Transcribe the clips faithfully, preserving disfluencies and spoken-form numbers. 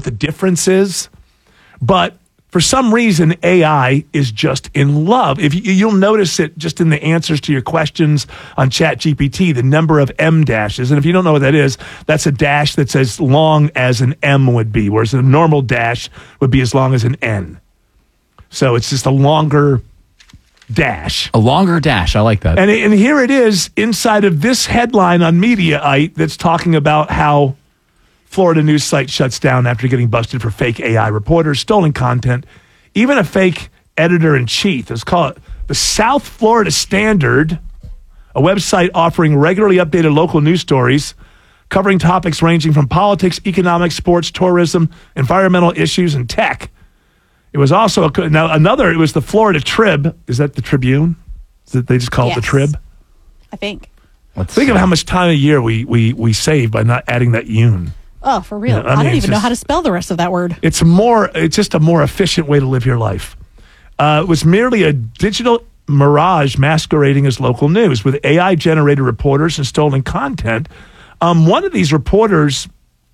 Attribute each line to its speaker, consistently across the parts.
Speaker 1: what the difference is, but for some reason, A I is just in love. If you, you'll notice it just in the answers to your questions on ChatGPT, the number of M dashes. And if you don't know what that is, that's a dash that's as long as an M would be, whereas a normal dash would be as long as an N. So it's just a longer dash.
Speaker 2: A longer dash. I like that.
Speaker 1: And, and here it is inside of this headline on Mediaite that's talking about how Florida news site shuts down after getting busted for fake A I reporters, stolen content, even a fake editor-in-chief. It's called the South Florida Standard, a website offering regularly updated local news stories covering topics ranging from politics, economics, sports, tourism, environmental issues, and tech. It was also a, now another. It was the Florida Trib. Is that the Tribune? Is it, they just call
Speaker 3: yes.
Speaker 1: it the Trib?
Speaker 3: I think.
Speaker 1: Let's think see. of how much time a year we we we save by not adding that "un."
Speaker 3: Oh, for real?
Speaker 1: Yeah, I,
Speaker 3: I
Speaker 1: mean,
Speaker 3: don't even
Speaker 1: just,
Speaker 3: know how to spell the rest of that word.
Speaker 1: It's more. It's just a more efficient way to live your life. Uh, it was merely a digital mirage masquerading as local news with A I-generated reporters and stolen content. Um, one of these reporters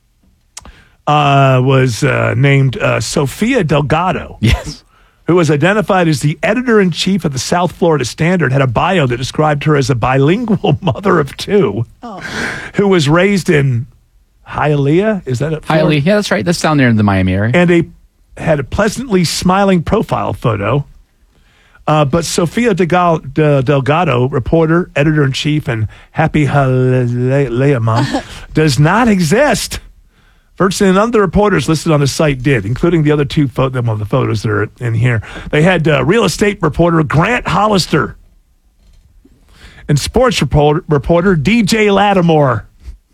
Speaker 1: uh, was uh, named uh, Sofia Delgado.
Speaker 2: Yes.
Speaker 1: Who was identified as the editor-in-chief of the South Florida Standard, had a bio that described her as a bilingual mother of two oh. who was raised in Hialeah, is that it?
Speaker 2: Hialeah, yeah, that's right. That's down there in the Miami area.
Speaker 1: And a had a pleasantly smiling profile photo. Uh, but Sofia Degal, De, Delgado, reporter, editor-in-chief, and happy Hialeah mom, does not exist. Virtually none of the reporters listed on the site did, including the other two pho- of the photos that are in here. They had uh, real estate reporter Grant Hollister and sports reporter, reporter D J Lattimore.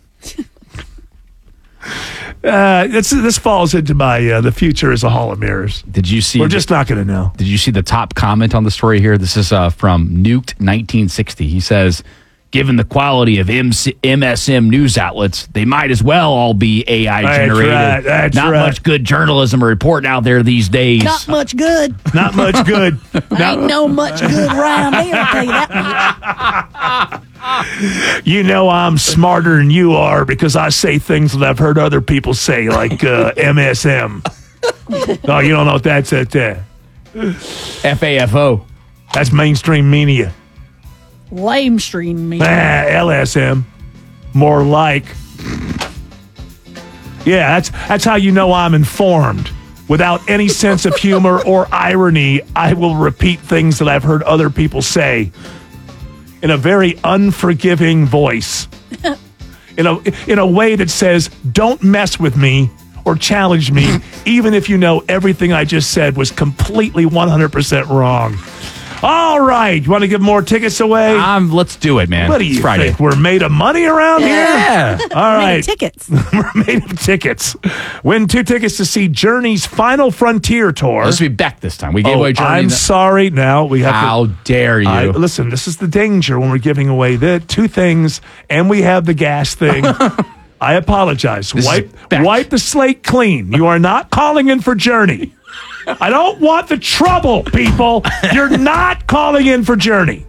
Speaker 1: Uh, this this falls into my uh, the future is a hall of mirrors.
Speaker 2: Did you see?
Speaker 1: We're just not going to know.
Speaker 2: Did you see the top comment on the story here? This is uh, from Nuked nineteen sixty. He says, "Given the quality of M S M news outlets, they might as well all be A I generated.
Speaker 1: That's right, that's
Speaker 2: Not
Speaker 1: right.
Speaker 2: much good journalism or reporting out there these days.
Speaker 3: Not much good.
Speaker 1: Not much good.
Speaker 3: Ain't no much good around here, I'll tell you that.
Speaker 1: You know I'm smarter than you are because I say things that I've heard other people say, like uh, M S M. Oh, you don't know what that's at uh,
Speaker 2: F A F O.
Speaker 1: That's mainstream media.
Speaker 3: Lame stream me.
Speaker 1: Ah, L S M. More like. Yeah, that's that's how you know I'm informed. Without any sense of humor or irony, I will repeat things that I've heard other people say in a very unforgiving voice. in a in a way that says, don't mess with me or challenge me, even if you know everything I just said was completely one hundred percent wrong. All right. You want to give more tickets away?
Speaker 2: Um, let's do it, man.
Speaker 1: What do you
Speaker 2: it's Friday.
Speaker 1: think? We're made of money around
Speaker 2: Yeah.
Speaker 1: here? All
Speaker 3: Made
Speaker 1: right.
Speaker 3: of tickets.
Speaker 1: We're made of tickets. Win two tickets to see Journey's Final Frontier tour.
Speaker 2: Let's be back this time. We gave
Speaker 1: Oh,
Speaker 2: away Journey.
Speaker 1: I'm sorry. Now we have
Speaker 2: How
Speaker 1: to.
Speaker 2: dare you?
Speaker 1: I, listen, this is the danger when we're giving away the two things, and we have the gas thing. I apologize.
Speaker 2: This is
Speaker 1: Wipe,
Speaker 2: back.
Speaker 1: wipe the slate clean. You are not calling in for Journey. I don't want the trouble, people. You're not calling in for Journey.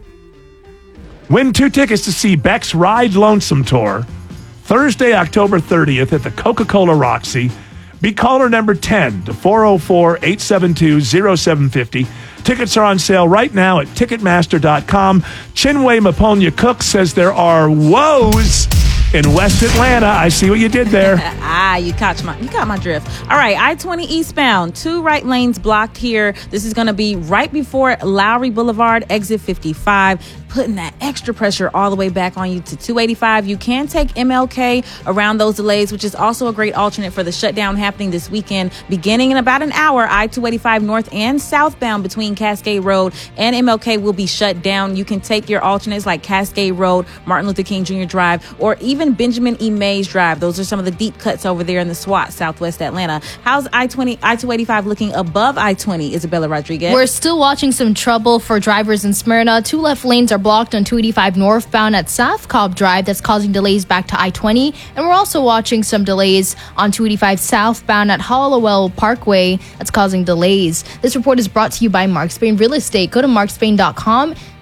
Speaker 1: Win two tickets to see Beck's Ride Lonesome Tour Thursday, October thirtieth at the Coca-Cola Roxy. Be caller number ten to four oh four, eight seven two, oh seven five oh. Tickets are on sale right now at Ticketmaster dot com. Chinwe Maponya Cook says there are woes in West Atlanta. I see what you did there.
Speaker 4: ah, you caught my you caught my drift. All right, I twenty eastbound, two right lanes blocked here. This is going to be right before Lowry Boulevard, exit fifty-five, putting that extra pressure all the way back on you to two eighty-five. You can take M L K around those delays, which is also a great alternate for the shutdown happening this weekend. Beginning in about an hour, I two eighty-five north and southbound between Cascade Road and M L K will be shut down. You can take your alternates like Cascade Road, Martin Luther King Junior Drive, or even Benjamin E. Mays Drive. Those are some of the deep cuts over there in the SWAT, Southwest Atlanta. How's I twenty, I two eighty-five looking above I twenty, Isabella Rodriguez?
Speaker 5: We're still watching some trouble for drivers in Smyrna. Two left lanes are blocked on two eighty-five northbound at South Cobb Drive. That's causing delays back to I twenty. And we're also watching some delays on two eighty-five southbound at Hollowell Parkway. That's causing delays. This report is brought to you by Mark Spain Real Estate. Go to mark spain dot com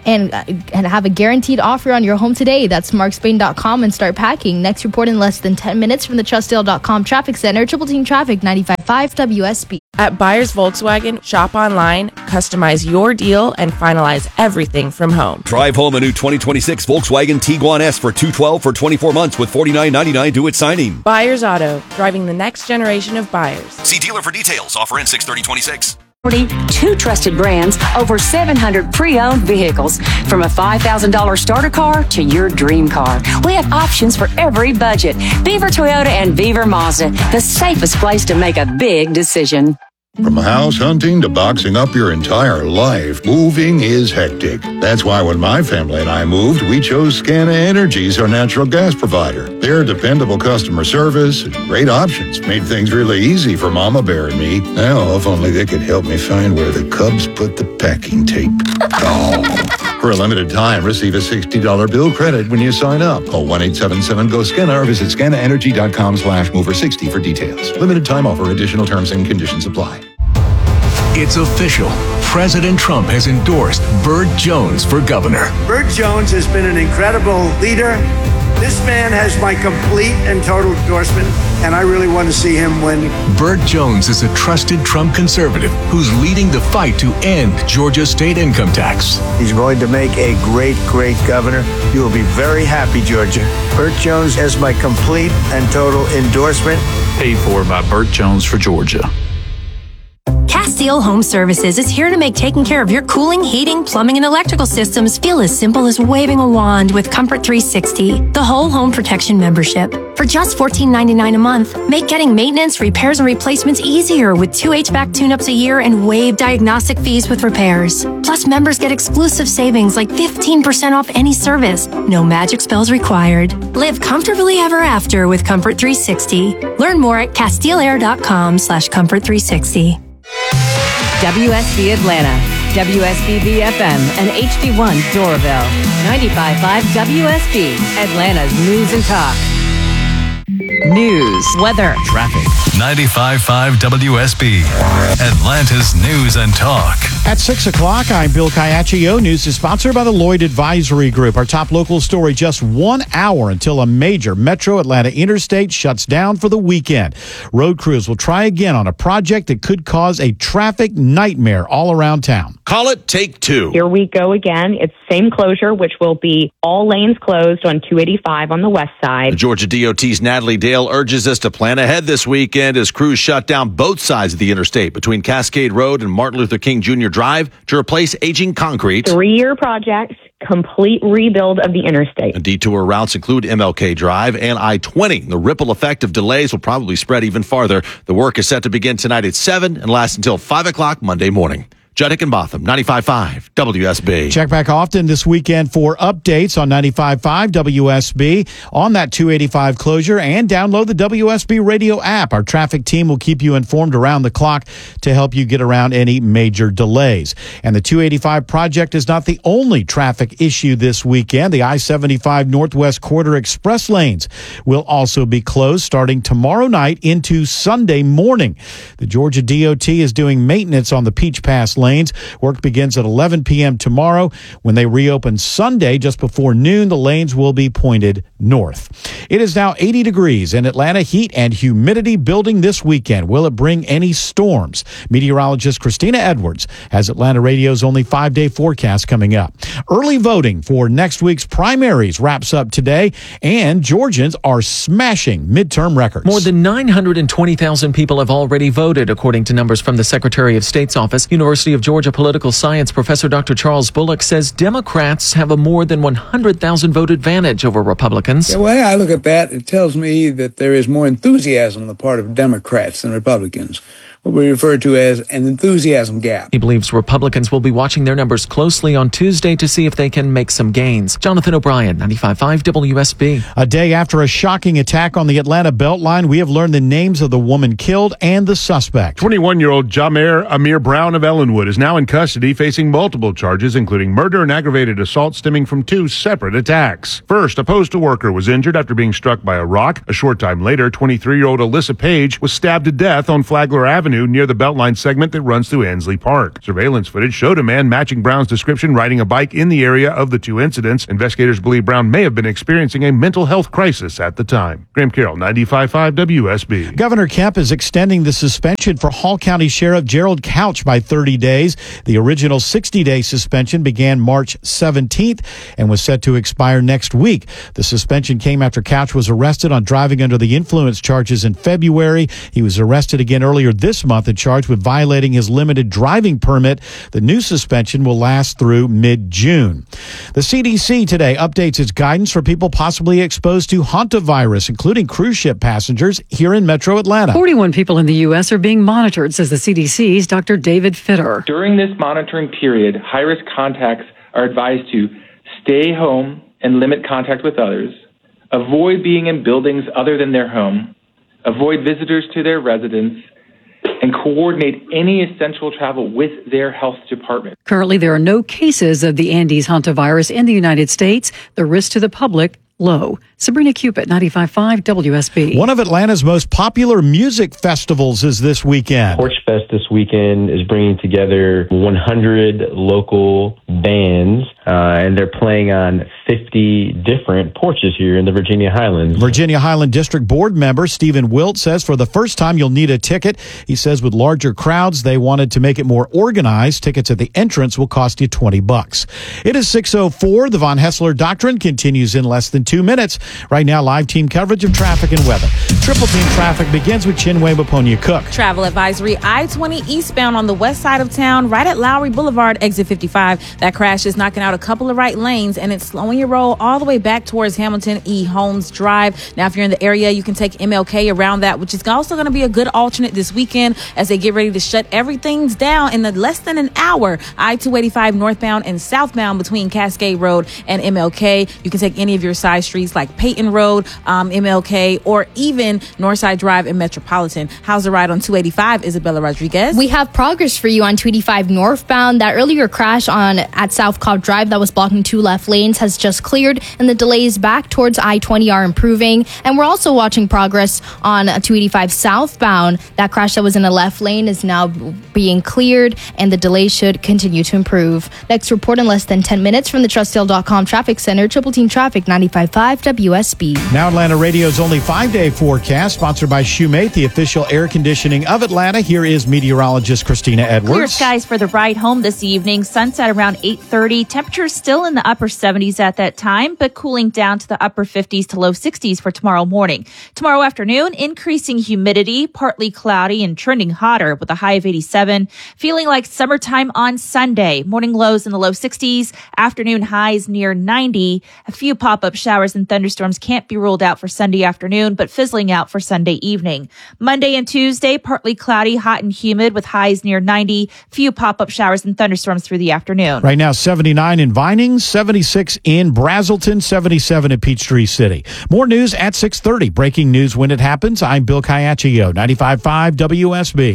Speaker 5: and, uh, and have a guaranteed offer on your home today. That's mark spain dot com and start packing. Next report in less than ten minutes from the trustdale dot com traffic center. Triple Team Traffic, ninety-five point five W S B.
Speaker 6: At Buyers Volkswagen, shop online, customize your deal, and finalize everything from home.
Speaker 7: Drive home a new twenty twenty-six Volkswagen Tiguan S for two hundred twelve dollars for twenty-four months with forty-nine ninety-nine due at signing.
Speaker 6: Buyers Auto, driving the next generation of buyers.
Speaker 7: See dealer for details. Offer in six thirty twenty-six.
Speaker 8: Two trusted brands, over seven hundred pre-owned vehicles. From a five thousand dollars starter car to your dream car. We have options for every budget. Beaver Toyota and Beaver Mazda, the safest place to make a big decision.
Speaker 9: From house hunting to boxing up your entire life, moving is hectic. That's why when my family and I moved, we chose Scana Energy as our natural gas provider. Their dependable customer service and great options made things really easy for Mama Bear and me. Now, if only they could help me find where the Cubs put the packing tape. Oh. For a limited time, receive a sixty dollars bill credit when you sign up. Call one eight seven seven G O S C A N A or visit scanaenergy.com slash mover 60 for details. Limited time offer. Additional terms and conditions apply.
Speaker 10: It's official. President Trump has endorsed Burt Jones for governor.
Speaker 11: Burt Jones has been an incredible leader. This man has my complete and total endorsement, and I really want to see him win.
Speaker 10: Burt Jones is a trusted Trump conservative who's leading the fight to end Georgia's state income tax.
Speaker 11: He's going to make a great, great governor. You will be very happy, Georgia. Burt Jones has my complete and total endorsement.
Speaker 12: Paid for by Burt Jones for Georgia.
Speaker 13: Castile Home Services is here to make taking care of your cooling, heating, plumbing, and electrical systems feel as simple as waving a wand with Comfort three sixty, the whole home protection membership. For just fourteen ninety-nine a month, make getting maintenance, repairs, and replacements easier with two H V A C tune-ups a year and waive diagnostic fees with repairs. Plus, members get exclusive savings like fifteen percent off any service. No magic spells required. Live comfortably ever after with Comfort three sixty. Learn more at castileair.com slash comfort 360.
Speaker 14: W S B Atlanta, W S B V F M, and H D one Doraville. ninety-five point five W S B, Atlanta's news and talk. News, weather,
Speaker 10: traffic.
Speaker 15: ninety-five point five W S B, Atlanta's news and talk.
Speaker 16: At six o'clock, I'm Bill Caiaccio. News is sponsored by the Lloyd Advisory Group. Our top local story, just one hour until a major Metro Atlanta interstate shuts down for the weekend. Road crews will try again on a project that could cause a traffic nightmare all around town.
Speaker 17: Call it Take Two.
Speaker 18: Here we go again. It's same closure, which will be all lanes closed on two eighty-five on the west side.
Speaker 17: The Georgia D O T's Natalie Dale urges us to plan ahead this weekend as crews shut down both sides of the interstate between Cascade Road and Martin Luther King Junior Drive to replace aging concrete.
Speaker 18: Three-year projects, complete rebuild of the interstate.
Speaker 17: And detour routes include M L K Drive and I twenty. The ripple effect of delays will probably spread even farther. The work is set to begin tonight at seven and last until five o'clock Monday morning. Judd Hickenbotham, ninety-five point five W S B.
Speaker 16: Check back often this weekend for updates on ninety-five point five W S B on that two eighty-five closure, and download the W S B radio app. Our traffic team will keep you informed around the clock to help you get around any major delays. And the two eighty-five project is not the only traffic issue this weekend. The I seventy-five Northwest Corridor express lanes will also be closed starting tomorrow night into Sunday morning. The Georgia D O T is doing maintenance on the Peach Pass lane. Lanes. Work begins at eleven p.m. tomorrow. When they reopen Sunday just before noon, the lanes will be pointed north. It is now eighty degrees in Atlanta. Heat and humidity building this weekend. Will it bring any storms? Meteorologist Christina Edwards has Atlanta Radio's only five-day forecast coming up. Early voting for next week's primaries wraps up today, and Georgians are smashing midterm records.
Speaker 19: More than nine hundred twenty thousand people have already voted, according to numbers from the Secretary of State's office. University of Georgia political science professor Doctor Charles Bullock says Democrats have a more than one hundred thousand vote advantage over Republicans.
Speaker 20: The way I look at that, it tells me that there is more enthusiasm on the part of Democrats than Republicans, what we refer to as an enthusiasm gap.
Speaker 19: He believes Republicans will be watching their numbers closely on Tuesday to see if they can make some gains. Jonathan O'Brien, ninety-five point five W S B.
Speaker 16: A day after a shocking attack on the Atlanta Beltline, we have learned the names of the woman killed and the suspect.
Speaker 21: twenty-one-year-old Jamer Amir Brown of Ellenwood is now in custody facing multiple charges, including murder and aggravated assault stemming from two separate attacks. First, a postal worker was injured after being struck by a rock. A short time later, twenty-three-year-old Alyssa Page was stabbed to death on Flagler Avenue Avenue near the Beltline segment that runs through Ansley Park. Surveillance footage showed a man matching Brown's description riding a bike in the area of the two incidents. Investigators believe Brown may have been experiencing a mental health crisis at the time. Graham Carroll, ninety-five point five W S B.
Speaker 16: Governor Kemp is extending the suspension for Hall County Sheriff Gerald Couch by thirty days. The original sixty-day suspension began March seventeenth and was set to expire next week. The suspension came after Couch was arrested on driving under the influence charges in February. He was arrested again earlier this month and charged with violating his limited driving permit. The new suspension will last through mid-June. The C D C today updates its guidance for people possibly exposed to hantavirus, including cruise ship passengers here in Metro Atlanta.
Speaker 3: forty-one people in the U S are being monitored, says the C D C's Doctor David Fitter.
Speaker 22: During this monitoring period, high-risk contacts are advised to stay home and limit contact with others, avoid being in buildings other than their home, avoid visitors to their residence, and coordinate any essential travel with their health department.
Speaker 3: Currently, there are no cases of the Andes hantavirus in the United States. The risk to the public, low. Sabrina Cupid, ninety-five point five W S B.
Speaker 16: One of Atlanta's most popular music festivals is this weekend.
Speaker 23: Porch Fest this weekend is bringing together one hundred local bands, uh, and they're playing on fifty different porches here in the Virginia Highlands.
Speaker 16: Virginia Highland District Board member Stephen Wilt says for the first time you'll need a ticket. He says with larger crowds, they wanted to make it more organized. Tickets at the entrance will cost you twenty bucks. It is six oh four. The Von Hessler Doctrine continues in less than two minutes. Right now, live team coverage of traffic and weather. Triple team traffic begins with Chinwe Maponia Cook.
Speaker 4: Travel advisory I twenty eastbound on the west side of town, right at Lowry Boulevard, exit fifty-five. That crash is knocking out a couple of right lanes, and it's slowing your roll all the way back towards Hamilton E. Holmes Drive. Now, if you're in the area, you can take M L K around that, which is also going to be a good alternate this weekend as they get ready to shut everything down in the less than an hour. I two eighty-five northbound and southbound between Cascade Road and M L K. You can take any of your side streets like Peyton Road, um, M L K, or even Northside Drive and Metropolitan. How's the ride on two eighty-five, Isabella Rodriguez?
Speaker 5: We have progress for you on two eighty-five northbound. That earlier crash on at South Cobb Drive that was blocking two left lanes has just cleared, and the delays back towards I twenty are improving. And we're also watching progress on two eighty-five southbound. That crash that was in the left lane is now being cleared, and the delays should continue to improve. Next report in less than ten minutes from the Trustdale dot com Traffic Center. Triple Team Traffic, ninety-five point five W S B.
Speaker 16: Now Atlanta Radio's only five-day forecast, sponsored by Shoemate, the official air conditioning of Atlanta. Here is meteorologist Christina Edwards.
Speaker 24: Clear skies for the ride home this evening. Sunset around eight thirty. Temperatures still in the upper seventies at that time, but cooling down to the upper fifties to low sixties for tomorrow morning. Tomorrow afternoon, increasing humidity, partly cloudy and trending hotter with a high of eighty-seven. Feeling like summertime on Sunday. Morning lows in the low sixties, afternoon highs near ninety. A few pop-up showers and thunderstorms can't be ruled out for Sunday afternoon, but fizzling out for Sunday evening. Monday and Tuesday, partly cloudy, hot and humid with highs near ninety. Few pop-up showers and thunderstorms through the afternoon.
Speaker 16: Right now, seventy-nine in Vining, seventy-six in Brazelton, seventy-seven in Peachtree City. More news at six thirty. Breaking news when it happens. I'm Bill Caiaccio, ninety-five point five W S B.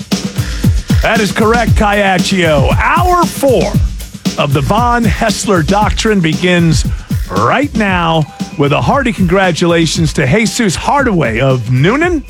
Speaker 1: That is correct, Caiaccio. Hour four of the Von Hessler Doctrine begins right now with a hearty congratulations to Jesus Hardaway of Noonan.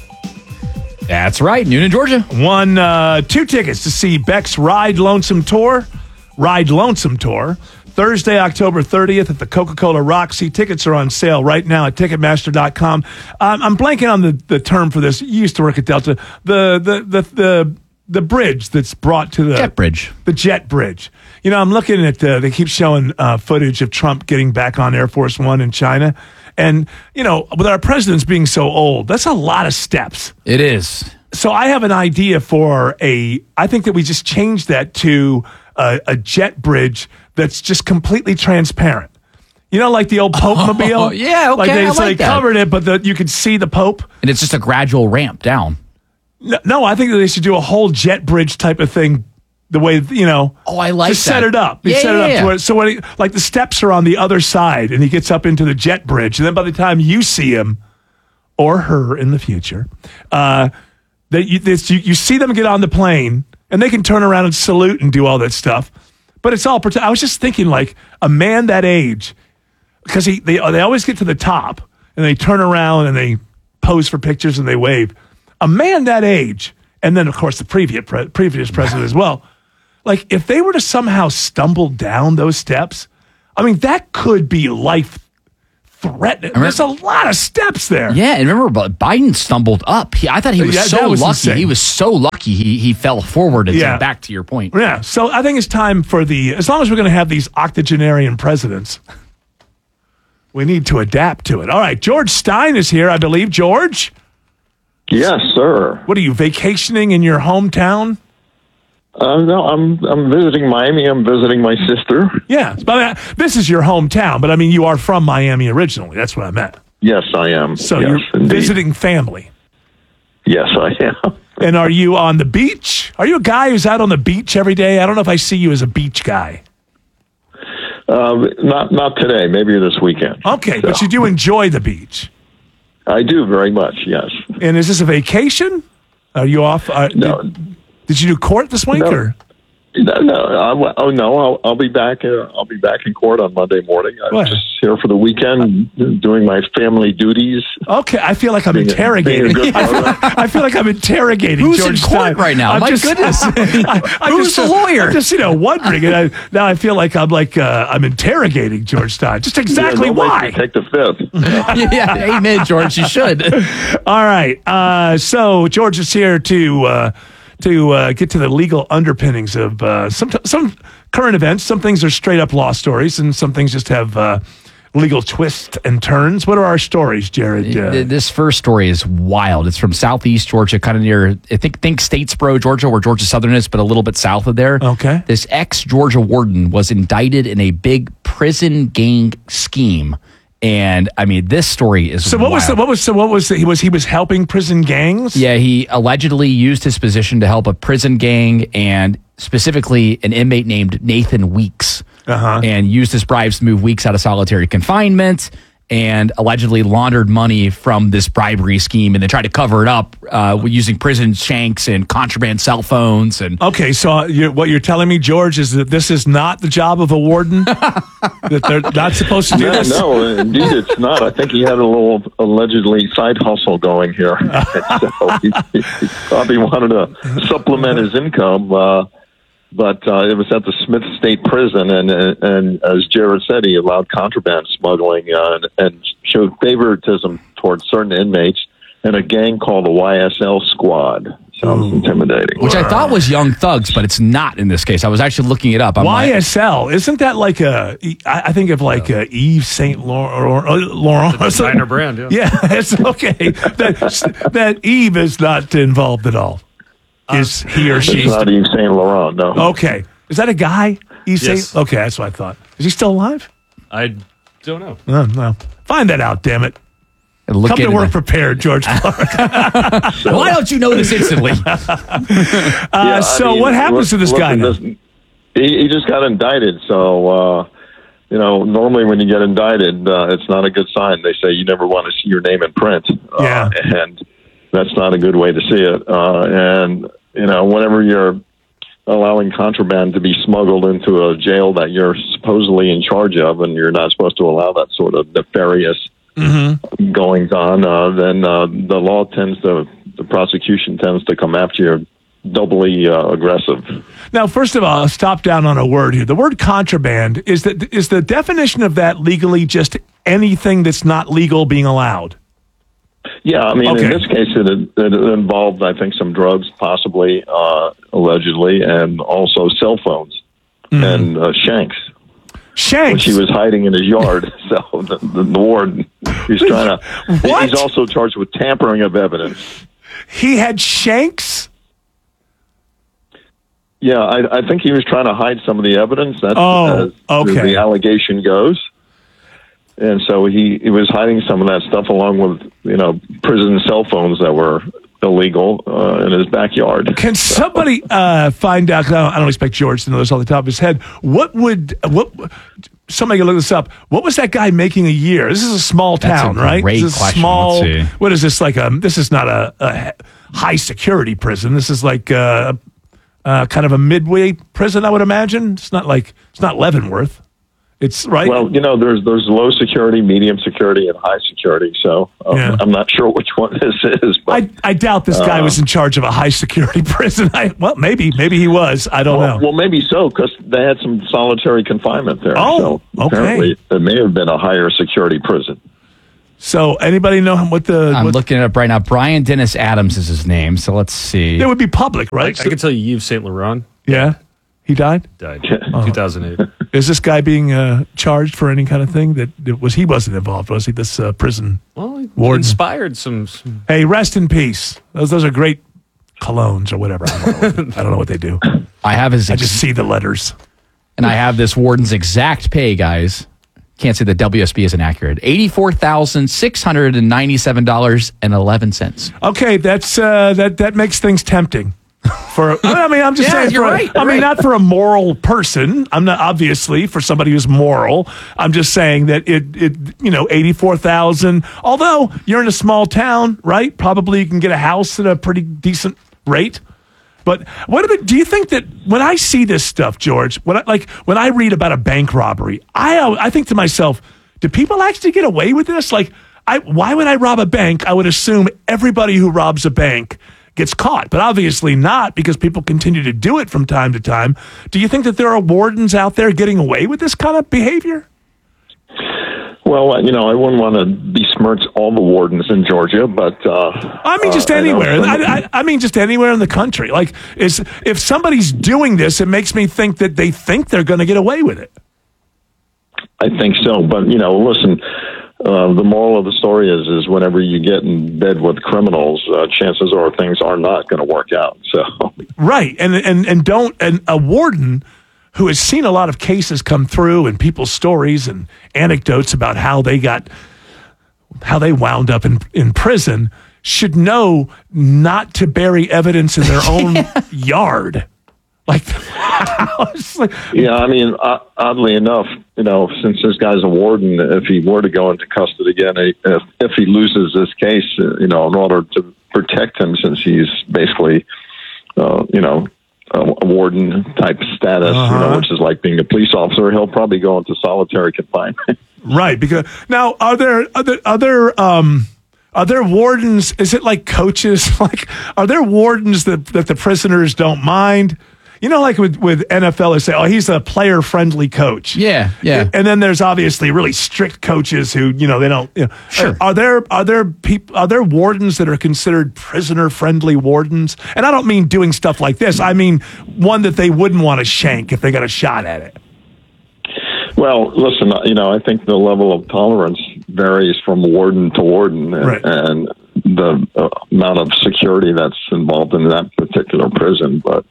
Speaker 2: That's right, Noonan, Georgia.
Speaker 1: Won uh, two tickets to see Beck's Ride Lonesome Tour, Ride Lonesome Tour, Thursday, October thirtieth at the Coca-Cola Roxy. Tickets are on sale right now at Ticketmaster dot com. Um, I'm blanking on the, the term for this. You used to work at Delta. The the the the the bridge that's brought to the
Speaker 2: jet bridge.
Speaker 1: The jet bridge. You know, I'm looking at uh, they keep showing uh, footage of Trump getting back on Air Force One in China. And, you know, with our presidents being so old, that's a lot of steps.
Speaker 2: It is.
Speaker 1: So I have an idea for a, I think that we just change that to a, a jet bridge that's just completely transparent. You know, like the old Pope mobile?
Speaker 2: Oh, yeah, okay,
Speaker 1: Like they,
Speaker 2: I
Speaker 1: so
Speaker 2: like
Speaker 1: they
Speaker 2: that.
Speaker 1: covered it, but the, you could see the Pope.
Speaker 2: And it's just a gradual ramp down.
Speaker 1: No, no, I think that they should do a whole jet bridge type of thing. The way, you know,
Speaker 2: oh, I like
Speaker 1: just
Speaker 2: that.
Speaker 1: set it up. You
Speaker 2: yeah,
Speaker 1: set
Speaker 2: yeah,
Speaker 1: it up
Speaker 2: yeah.
Speaker 1: to where, so when he, like the steps are on the other side, and he gets up into the jet bridge, and then by the time you see him or her in the future, uh, that you, this, you you see them get on the plane, and they can turn around and salute and do all that stuff. But it's all. I was just thinking, like a man that age, because he they they always get to the top and they turn around and they pose for pictures and they wave. A man that age and then of course the previous pre- previous president as well. Like if they were to somehow stumble down those steps, I mean that could be life threatening. There's a lot of steps there.
Speaker 2: Yeah, and remember, Biden stumbled up. He, I thought he was
Speaker 1: Yeah,
Speaker 2: so
Speaker 1: that was
Speaker 2: lucky.
Speaker 1: insane.
Speaker 2: He was so lucky. He he fell forward and
Speaker 1: Yeah.
Speaker 2: back to your point.
Speaker 1: Yeah, so I think it's time for the, as long as we're going to have these octogenarian presidents, we need to adapt to it. All right, George Stein is here, I believe. George?
Speaker 6: Yes, sir.
Speaker 1: What are you, vacationing in your hometown?
Speaker 6: Uh, no, I'm I'm visiting Miami. I'm visiting my sister.
Speaker 1: Yeah, but uh, this is your hometown, but I mean, you are from Miami originally. That's what I meant.
Speaker 6: Yes, I am.
Speaker 1: So
Speaker 6: yes,
Speaker 1: you're
Speaker 6: indeed.
Speaker 1: visiting family.
Speaker 6: Yes, I am.
Speaker 1: And are you on the beach? Are you a guy who's out on the beach every day? I don't know if I see you as a beach guy.
Speaker 6: Uh, not not today. Maybe this weekend.
Speaker 1: Okay,
Speaker 6: So,
Speaker 1: but you do enjoy the beach.
Speaker 6: I do very much. Yes.
Speaker 1: And is this a vacation? Are you off? Uh,
Speaker 6: No.
Speaker 1: Did, did you do court this week?
Speaker 6: No.
Speaker 1: Or?
Speaker 6: No, no. I, oh no. I'll, I'll be back. Uh, I'll be back in court on Monday morning. I'm
Speaker 1: What?
Speaker 6: just here for the weekend, doing my family duties.
Speaker 1: Okay, I feel like I'm
Speaker 6: Being a-
Speaker 1: interrogating.
Speaker 6: being a good
Speaker 1: I, feel,
Speaker 6: father.
Speaker 1: I feel like I'm interrogating
Speaker 2: Who's
Speaker 1: George
Speaker 2: in court
Speaker 1: Stein
Speaker 2: right now?
Speaker 1: I'm
Speaker 2: My
Speaker 1: just,
Speaker 2: goodness.
Speaker 1: I, I'm
Speaker 2: Who's
Speaker 1: just,
Speaker 2: the lawyer?
Speaker 1: I'm just you know wondering, and I, now I feel like I'm like uh, I'm interrogating George Stein. Just exactly
Speaker 6: Yeah, nobody
Speaker 1: why.
Speaker 6: can take the fifth.
Speaker 2: yeah, amen, George. You should.
Speaker 1: All right. Uh, so George is here to uh, to uh, get to the legal underpinnings of uh, some some current events. Some things are straight up law stories, and some things just have uh, legal twists and turns. What are our stories, Jared? Uh,
Speaker 2: Th- This first story is wild. It's from Southeast Georgia, kind of near, I think, think Statesboro, Georgia, where Georgia Southern is, but a little bit south of there.
Speaker 1: Okay.
Speaker 2: This ex-Georgia warden was indicted in a big prison gang scheme. And, I mean, this story is
Speaker 1: so what was the,
Speaker 2: wild.
Speaker 1: what was so what was the, he was he was helping prison gangs?
Speaker 2: Yeah, he allegedly used his position to help a prison gang and specifically an inmate named Nathan Weeks.
Speaker 1: Uh-huh.
Speaker 2: And used his bribes to move Weeks out of solitary confinement and allegedly laundered money from this bribery scheme and then tried to cover it up uh, using prison shanks and contraband cell phones. And
Speaker 1: Okay, so uh, you what you're telling me, George, is that this is not the job of a warden? That they're not supposed to do
Speaker 6: No,
Speaker 1: this?
Speaker 6: no, indeed it's not. I think he had a little allegedly side hustle going here. so he, he probably wanted to supplement his income, uh, but uh, it was at the Smith State Prison, and and as Jared said, he allowed contraband smuggling uh, and, and showed favoritism towards certain inmates in a gang called the Y S L Squad. Sounds intimidating.
Speaker 2: which I thought was Young Thugs, but it's not in this case. I was actually looking it up. I'm
Speaker 1: Y
Speaker 2: like,
Speaker 1: S L, isn't that like a? I I think of like a Yves Saint Laurent. Or, Laurent or something.
Speaker 7: designer brand, yeah.
Speaker 1: Yeah, it's okay. that that Yves is not involved at all. Is he or she?
Speaker 6: It's not Yves Saint Laurent, no.
Speaker 1: Okay, is that a guy? Yves
Speaker 7: Yes.
Speaker 1: Saint. Okay, that's what I thought. Is he still alive?
Speaker 7: I don't know.
Speaker 1: No, no. Find that out. Damn it.
Speaker 2: look
Speaker 1: Come to
Speaker 2: into
Speaker 1: work
Speaker 2: the-
Speaker 1: prepared, George Clark.
Speaker 2: Why don't you know this instantly?
Speaker 1: Uh,
Speaker 6: Yeah, I
Speaker 1: so
Speaker 6: mean,
Speaker 1: what happens
Speaker 6: look-
Speaker 1: to this
Speaker 6: look
Speaker 1: guy
Speaker 6: at
Speaker 1: now?
Speaker 6: this- He, he just got indicted, so uh, you know. Normally, when you get indicted, uh, it's not a good sign. They say you never want to see your name in print, uh,
Speaker 1: Yeah.
Speaker 6: and that's not a good way to see it. Uh, and you know, whenever you're allowing contraband to be smuggled into a jail that you're supposedly in charge of, and you're not supposed to allow that sort of nefarious
Speaker 1: Mm-hmm.
Speaker 6: goings on, uh, then uh, the law tends to, the prosecution tends to come after you doubly uh, aggressive.
Speaker 1: Now, first of all, I'll stop down on a word here. The word contraband, is that is the definition of that legally just anything that's not legal being allowed?
Speaker 6: Yeah, I mean,
Speaker 1: Okay.
Speaker 6: in this case, it, it involved, I think, some drugs, possibly, uh, allegedly, and also cell phones and uh, shanks.
Speaker 1: Shanks?
Speaker 6: Which he was hiding in his yard. So the, the, the warden, he's trying to.
Speaker 1: What?
Speaker 6: He's also charged with tampering of evidence.
Speaker 1: He had shanks?
Speaker 6: Yeah, I, I think he was trying to hide some of the evidence. That's
Speaker 1: Oh,
Speaker 6: as
Speaker 1: okay.
Speaker 6: the allegation goes. And so he, he was hiding some of that stuff along with, you know, prison cell phones that were illegal uh, in his backyard.
Speaker 1: Can somebody uh, find out? 'Cause I don't, I don't expect George to know this off the top of his head. What would what? Somebody can look this up. What was that guy making a year? This is a small
Speaker 2: That's a
Speaker 1: town, right?
Speaker 2: great
Speaker 1: This is a
Speaker 2: question.
Speaker 1: small.
Speaker 2: Let's see.
Speaker 1: What is this like? A this is not a, a high security prison. This is like a, uh kind of a midway prison, I would imagine. It's not like it's not Leavenworth. It's right.
Speaker 6: Well, you know, there's there's low security, medium security, and high security. So um,
Speaker 1: Yeah.
Speaker 6: I'm not sure which one this is. But
Speaker 1: I, I doubt this guy
Speaker 6: uh,
Speaker 1: was in charge of a high security prison. I, well, maybe, maybe he was. I don't
Speaker 6: well,
Speaker 1: know.
Speaker 6: well, maybe so, because they had some solitary confinement there.
Speaker 1: Oh,
Speaker 6: so
Speaker 1: okay.
Speaker 6: apparently it may have been a higher security prison.
Speaker 1: So anybody know what the?
Speaker 2: I'm
Speaker 1: what,
Speaker 2: looking it up right now. Brian Dennis Adams is his name. So let's see.
Speaker 1: It would be public,
Speaker 7: I,
Speaker 1: right?
Speaker 7: I can tell you, Yves Saint Laurent
Speaker 1: Yeah, he died.
Speaker 7: died
Speaker 1: Oh.
Speaker 7: two thousand eight.
Speaker 1: Is this guy being uh, charged for any kind of thing that, that was he wasn't involved? Was he this uh, prison
Speaker 7: Well, he
Speaker 1: warden?
Speaker 7: inspired some. some
Speaker 1: Hey, rest in peace. Those those are great colognes or whatever. I don't know, I don't know what they do.
Speaker 2: I have his.
Speaker 1: I just see the letters.
Speaker 2: And I have this warden's exact pay, guys. Can't say the W S B is inaccurate. eighty-four thousand six hundred ninety-seven dollars and eleven cents.
Speaker 1: Okay, that's uh, that that makes things tempting. For I mean, I'm just
Speaker 2: Yeah,
Speaker 1: saying.
Speaker 2: you're
Speaker 1: For,
Speaker 2: right,
Speaker 1: I
Speaker 2: you're
Speaker 1: mean,
Speaker 2: right.
Speaker 1: not for a moral person. I'm not obviously for somebody who's moral. I'm just saying that it it you know eighty four thousand. Although you're in a small town, right? Probably you can get a house at a pretty decent rate. But what about, do you think that when I see this stuff, George, when I, like when I read about a bank robbery, I I think to myself, do people actually get away with this? Like, I why would I rob a bank? I would assume everybody who robs a bank gets caught, but obviously not, because people continue to do it from time to time. Do you think that there are wardens out there getting away with this kind of behavior?
Speaker 6: Well, you know, I wouldn't want to besmirch all the wardens in Georgia, but uh,
Speaker 1: I mean, just
Speaker 6: uh, I know
Speaker 1: anywhere.
Speaker 6: some-
Speaker 1: I, I, I mean, just anywhere in the country. Like, is if somebody's doing this, it makes me think that they think they're going to get away with it.
Speaker 6: I think so, but you know, listen. Uh, the moral of the story is, is whenever you get in bed with criminals, uh, chances are things are not going to work out. So,
Speaker 1: Right, and and and don't and a warden who has seen a lot of cases come through and people's stories and anecdotes about how they got how they wound up in in prison should know not to bury evidence in their own yard. Like, like,
Speaker 6: yeah, I mean, uh, oddly enough, you know, since this guy's a warden, if he were to go into custody again, if, if he loses this case, uh, you know, in order to protect him, since he's basically, uh, you know, a, a warden type status,
Speaker 1: Uh-huh.
Speaker 6: you know, which is like being a police officer, he'll probably go into solitary confinement.
Speaker 1: right, because now are there other other um are there wardens? Is it like coaches? Like, are there wardens that that the prisoners don't mind? You know, like with, with N F L, they say, oh, he's a player-friendly coach.
Speaker 2: Yeah, yeah.
Speaker 1: And then there's obviously really strict coaches who, you know, they don't. You know,
Speaker 2: Sure.
Speaker 1: Are there are there people are there wardens that are considered prisoner-friendly wardens? And I don't mean doing stuff like this. I mean one that they wouldn't want to shank if they got a shot at it.
Speaker 6: Well, listen, you know, I think the level of tolerance varies from warden to warden, and,
Speaker 1: Right.
Speaker 6: and the uh, amount of security that's involved in that particular prison. But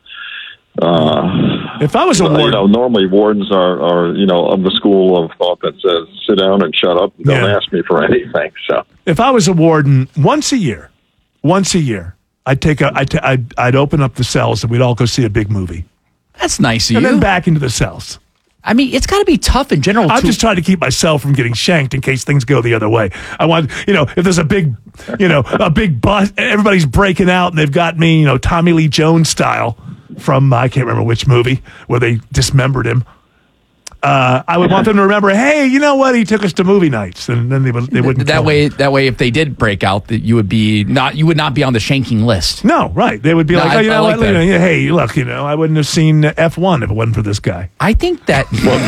Speaker 6: uh,
Speaker 1: if I was a warden,
Speaker 6: you know, normally wardens are, are, you know, of the school of thought that says, "Sit down and shut up, and don't
Speaker 1: Yeah.
Speaker 6: ask me for anything." So,
Speaker 1: If I was a warden, once a year, once a year, I'd take a, I'd, t- I'd, I'd open up the cells and we'd all go see a big movie.
Speaker 2: That's nice of
Speaker 1: And
Speaker 2: you.
Speaker 1: then back into the cells.
Speaker 2: I mean, it's got to be tough in general.
Speaker 1: I'm
Speaker 2: to-
Speaker 1: just trying to keep myself from getting shanked in case things go the other way. I want, you know, if there's a big, you know, a big bus, everybody's breaking out and they've got me, you know, Tommy Lee Jones style from, uh, I can't remember which movie, where they dismembered him. Uh, I would want them to remember, hey, you know what? He took us to movie nights, and then they would they wouldn't
Speaker 2: that
Speaker 1: kill
Speaker 2: way.
Speaker 1: him.
Speaker 2: That way, if they did break out, that you would be not. You would not be on the shanking list.
Speaker 1: No, right? They would be
Speaker 2: No,
Speaker 1: like,
Speaker 2: I-
Speaker 1: oh, you
Speaker 2: I
Speaker 1: know
Speaker 2: like
Speaker 1: what? You
Speaker 2: that.
Speaker 1: know, yeah, hey, look, you know, I wouldn't have seen F one if it wasn't for this guy.
Speaker 2: I think that.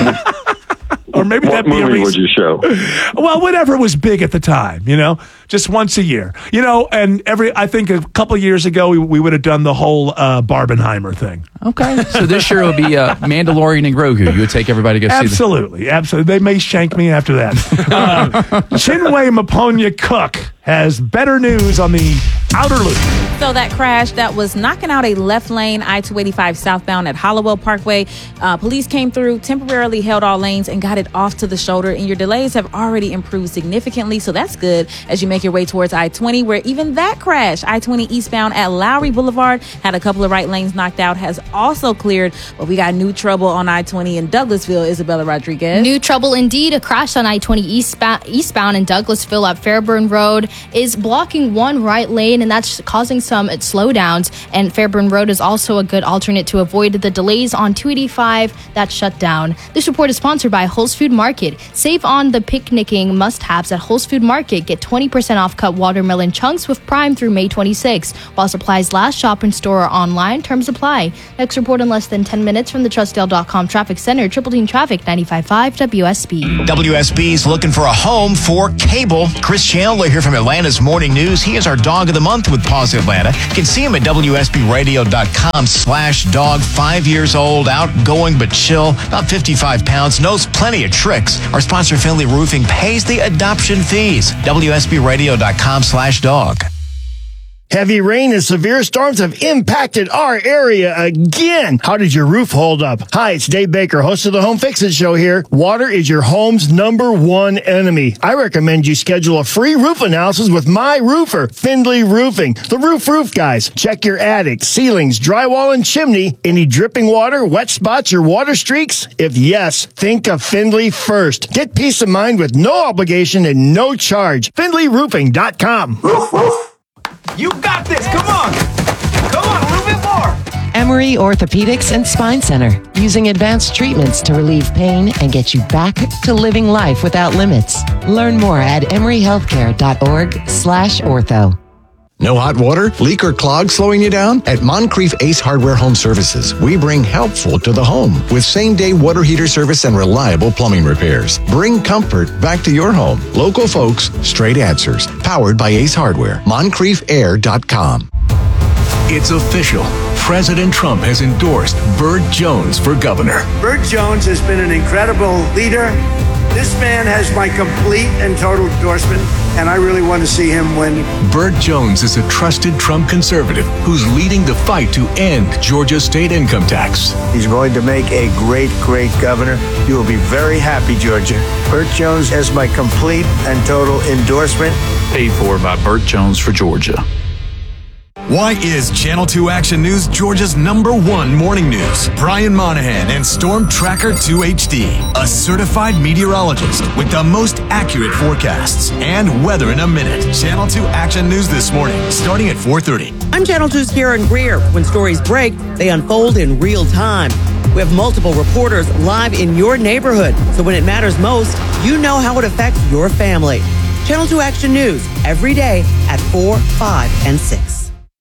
Speaker 1: Or maybe
Speaker 6: what
Speaker 1: that'd be a
Speaker 6: movie
Speaker 1: reason.
Speaker 6: would you show?
Speaker 1: Well, whatever was big at the time, you know, just once a year, you know, and every, I think a couple of years ago, we, we would have done the whole uh, Barbenheimer thing.
Speaker 2: Okay, so this year would be uh, Mandalorian and Grogu. You would take everybody to go see.
Speaker 1: Absolutely, absolutely. They may shank me after that. Uh, Chinwe Maponya Cook has better news on the outer loop.
Speaker 4: So that crash that was knocking out a left lane I two eighty-five southbound at Hollowell Parkway. Uh, police came through, temporarily held all lanes, and got it off to the shoulder. And your delays have already improved significantly. So that's good as you make make your way towards I twenty, where even that crash, I twenty eastbound at Lowry Boulevard, had a couple of right lanes knocked out, has also cleared. But we got new trouble on I twenty in Douglasville. Isabella Rodriguez.
Speaker 5: New trouble indeed. A crash on I twenty eastbound, eastbound in Douglasville at Fairburn Road is blocking one right lane, and that's causing some slowdowns. And Fairburn Road is also a good alternate to avoid the delays on two eighty-five that shut down. This report is sponsored by Whole's Food Market. Save on the picnicking must-haves at Whole's Food Market. Get twenty percent off cut watermelon chunks with Prime through May twenty-sixth. While supplies last, shop in store or online. Terms apply. Next report in less than ten minutes from the Trustdale dot com Traffic Center. Triple Team Traffic, ninety-five point five W S B.
Speaker 8: W S B's looking for a home for cable. Chris Chandler here from Atlanta's Morning News. He is our dog of the month with Paws Atlanta. You can see him at W S B radio dot com slash dog. Five years old, outgoing but chill, about fifty-five pounds, knows plenty of tricks. Our sponsor, Finley Roofing, pays the adoption fees. W S B radio dot com slash dog.
Speaker 9: Heavy rain and severe storms have impacted our area again. How did your roof hold up? Hi, it's Dave Baker, host of the Home Fix-It Show here. Water is your home's number one enemy. I recommend you schedule a free roof analysis with my roofer, Findlay Roofing. The Roof Roof guys. Check your attic, ceilings, drywall, and chimney. Any dripping water, wet spots, or water streaks? If yes, think of Findlay first. Get peace of mind with no obligation and no charge. Findlay Roofing dot com. Roof, roof.
Speaker 11: You got this. Come on. Come on, a little bit more.
Speaker 12: Emory Orthopedics and Spine Center, using advanced treatments to relieve pain and get you back to living life without limits. Learn more at emory healthcare dot org slash ortho.
Speaker 25: No hot water, leak, or clog slowing you down? At Moncrief Ace Hardware Home Services, we bring helpful to the home with same-day water heater service and reliable plumbing repairs. Bring comfort back to your home. Local folks, straight answers. Powered by Ace Hardware. Moncrief Air dot com.
Speaker 10: It's official. President Trump has endorsed Burt Jones for governor.
Speaker 26: Burt Jones has been an incredible leader. This man has my complete and total endorsement, and I really want to see him win.
Speaker 10: Burt Jones is a trusted Trump conservative who's leading the fight to end Georgia's state income tax.
Speaker 26: He's going to make a great, great governor. You will be very happy, Georgia. Burt Jones has my complete and total endorsement.
Speaker 27: Paid for by Burt Jones for Georgia.
Speaker 28: Why is Channel two Action News Georgia's number one morning news? Brian Monahan and Storm Tracker two H D, a certified meteorologist with the most accurate forecasts and weather in a minute. Channel two Action News this morning, starting at four thirty.
Speaker 29: I'm Channel two's Karen Greer. When stories break, they unfold in real time. We have multiple reporters live in your neighborhood, so when it matters most, you know how it affects your family. Channel two Action News, every day at four, five, and six.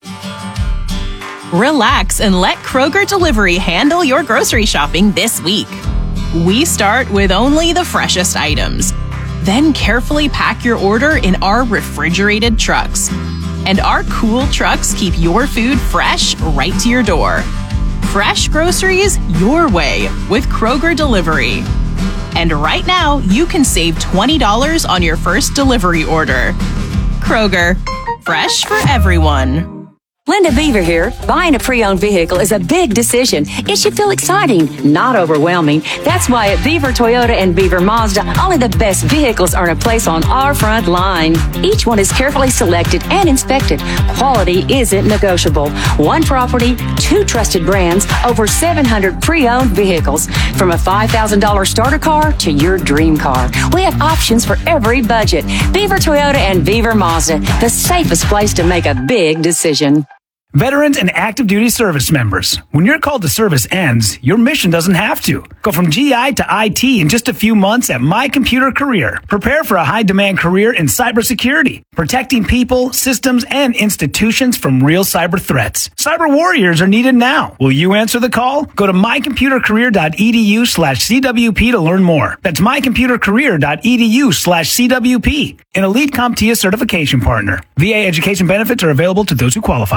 Speaker 30: Relax and let Kroger Delivery handle your grocery shopping this week. We start with only the freshest items, then carefully pack your order in our refrigerated trucks. And our cool trucks keep your food fresh right to your door. Fresh groceries your way with Kroger Delivery. And right now, you can save twenty dollars on your first delivery order. Kroger, fresh for everyone.
Speaker 31: Linda Beaver here. Buying a pre-owned vehicle is a big decision. It should feel exciting, not overwhelming. That's why at Beaver Toyota and Beaver Mazda, only the best vehicles earn a place on our front line. Each one is carefully selected and inspected. Quality isn't negotiable. One property, two trusted brands, over seven hundred pre-owned vehicles. From a five thousand dollars starter car to your dream car. We have options for every budget. Beaver Toyota and Beaver Mazda, the safest place to make a big decision.
Speaker 32: Veterans and active duty service members, when your call to service ends, your mission doesn't have to. Go from G I to I T in just a few months at My Computer Career. Prepare for a high-demand career in cybersecurity, protecting people, systems, and institutions from real cyber threats. Cyber warriors are needed now. Will you answer the call? Go to my computer career dot e d u slash C W P to learn more. That's my computer career dot e d u slash C W P. An Elite CompTIA certification partner. V A education benefits are available to those who qualify.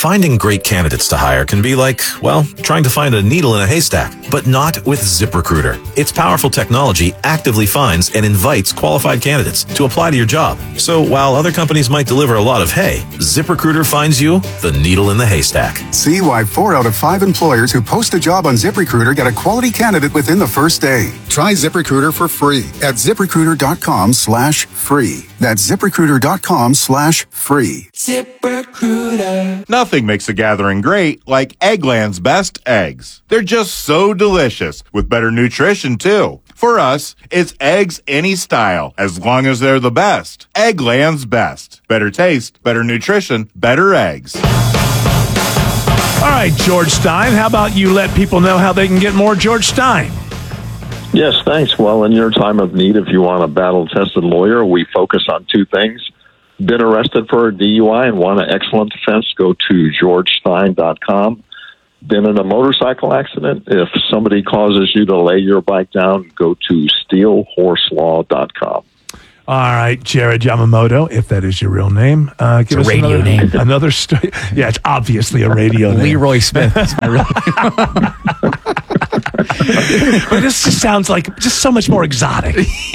Speaker 3: Finding great candidates to hire can be like, well, trying to find a needle in a haystack, but not with ZipRecruiter. Its powerful technology actively finds and invites qualified candidates to apply to your job. So while other companies might deliver a lot of hay, ZipRecruiter finds you the needle in the haystack.
Speaker 13: See why four out of five employers who post a job on ZipRecruiter get a quality candidate within the first day. Try ZipRecruiter for free at ZipRecruiter.com slash free. That's ZipRecruiter.com slash free.
Speaker 14: ZipRecruiter. Nothing makes a gathering great like Eggland's best eggs. They're just so delicious, with better nutrition too. For us, it's eggs any style, as long as they're the best. Eggland's best. Better taste, better nutrition, better eggs.
Speaker 1: All right, George Stein, how about you let people know how they can get more George Stein?
Speaker 6: Yes, thanks. Well, in your time of need, if you want a battle-tested lawyer, we focus on two things. Been arrested for a D U I and want an excellent defense, go to george stein dot com. Been in a motorcycle accident, if somebody causes you to lay your bike down, go to steel horse law dot com.
Speaker 1: All right, Jared Yamamoto, if that is your real name. Uh, give
Speaker 2: It's a
Speaker 1: us
Speaker 2: radio
Speaker 1: another,
Speaker 2: name.
Speaker 1: Another story. Yeah, it's obviously a radio name.
Speaker 2: Leroy Smith. Is my real
Speaker 1: But this just sounds like just so much more exotic.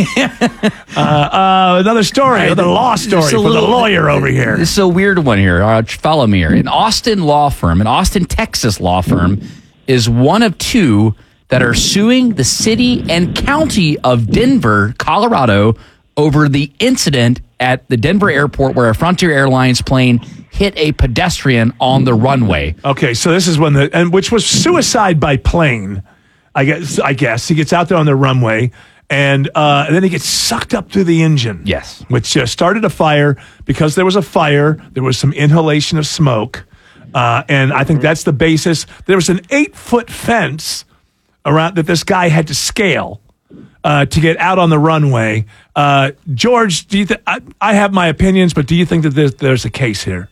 Speaker 1: uh, uh, another story, another law story
Speaker 2: Just a
Speaker 1: for
Speaker 2: little-
Speaker 1: the lawyer over here.
Speaker 2: This is a weird one here. Uh, follow me here. An Austin law firm, an Austin, Texas law firm, is one of two that are suing the city and county of Denver, Colorado, over the incident at the Denver airport where a Frontier Airlines plane hit a pedestrian on the runway.
Speaker 1: Okay, so this is when the and which was suicide by plane. I guess. I guess he gets out there on the runway, and, uh, and then he gets sucked up through the engine.
Speaker 2: Yes,
Speaker 1: which uh, started a fire because there was a fire. There was some inhalation of smoke, uh, and I think that's the basis. There was an eight-foot fence around that this guy had to scale uh, to get out on the runway. Uh, George, do you? Th- I, I have my opinions, but do you think that there's, there's a case here?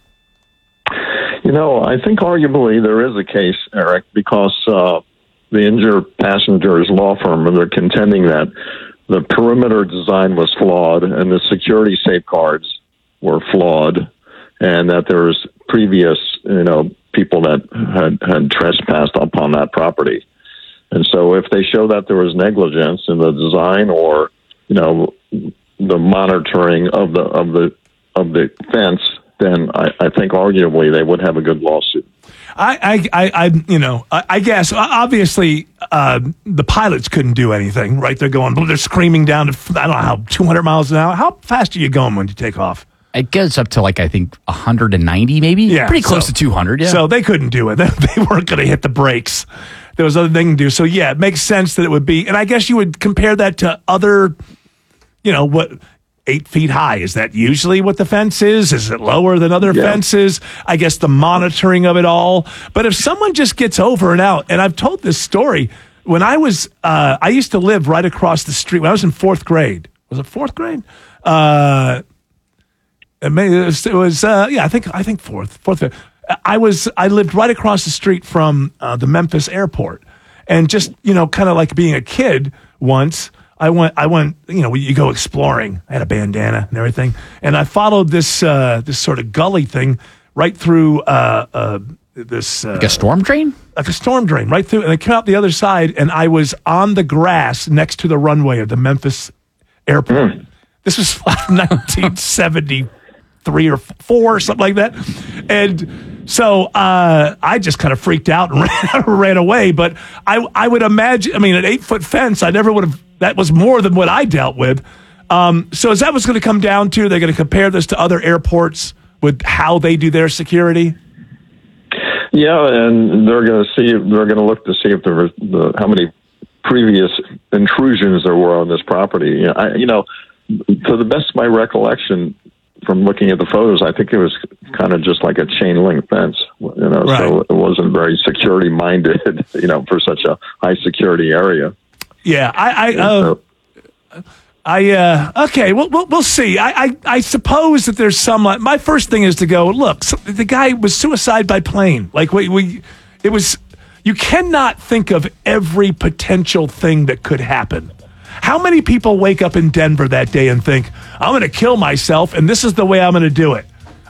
Speaker 6: You know, I think arguably there is a case, Eric, because uh, the injured passenger's law firm, and they're contending that the perimeter design was flawed and the security safeguards were flawed, and that there was previous, you know, people that had, had trespassed upon that property. And so if they show that there was negligence in the design or, you know, the monitoring of the of the of the fence, then I, I think arguably they would have a good lawsuit.
Speaker 1: I, I, I, I you know, I, I guess obviously uh, the pilots couldn't do anything, right? They're going, they're screaming down to I don't know how two hundred miles an hour. How fast are you going when you take off?
Speaker 2: It gets up to like I think one hundred ninety, maybe.
Speaker 1: Yeah,
Speaker 2: pretty close
Speaker 1: so-
Speaker 2: to two hundred. Yeah.
Speaker 1: So they couldn't do it. They, they weren't going to hit the brakes. There was other thing to do. So yeah, it makes sense that it would be. And I guess you would compare that to other, you know, what eight feet high. Is that usually what the fence is? Is it lower than other
Speaker 6: Yeah.
Speaker 1: fences? I guess the monitoring of it all. But if someone just gets over and out, and I've told this story when I was, uh, I used to live right across the street when I was in fourth grade. Was it fourth grade? Uh, It, may, it was, it was uh, yeah, I think I think fourth, fourth. Fifth. I was I lived right across the street from uh, the Memphis airport, and just you know, kind of like being a kid. Once I went, I went, you know, you go exploring. I had a bandana and everything, and I followed this uh, this sort of gully thing right through uh, uh, this uh,
Speaker 2: like a storm drain,
Speaker 1: like a storm drain, right through, and I came out the other side, and I was on the grass next to the runway of the Memphis airport.
Speaker 6: Mm.
Speaker 1: This was nineteen seventy. Three or four or something like that. And so uh, I just kind of freaked out and ran, ran away. But I, I would imagine, I mean, an eight foot fence, I never would have, that was more than what I dealt with. Um, so is that what's going to come down to? They're going to compare this to other airports with how they do their security?
Speaker 6: Yeah, and they're going to see, they're going to look to see if there was the, how many previous intrusions there were on this property. You know, I, you know, to the best of my recollection, from looking at the photos, I think it was kind of just like a chain link fence, you know,
Speaker 1: Right.
Speaker 6: so it wasn't very security minded, you know, for such a high security area.
Speaker 1: Yeah, I, I, uh, I, uh, okay, well, we'll, we'll see. I, I, I suppose that there's some, like, my first thing is to go, look, so the guy was suicide by plane. Like, we, we, it was, you cannot think of every potential thing that could happen. How many people wake up in Denver that day and think, I'm going to kill myself, and this is the way I'm going to do it?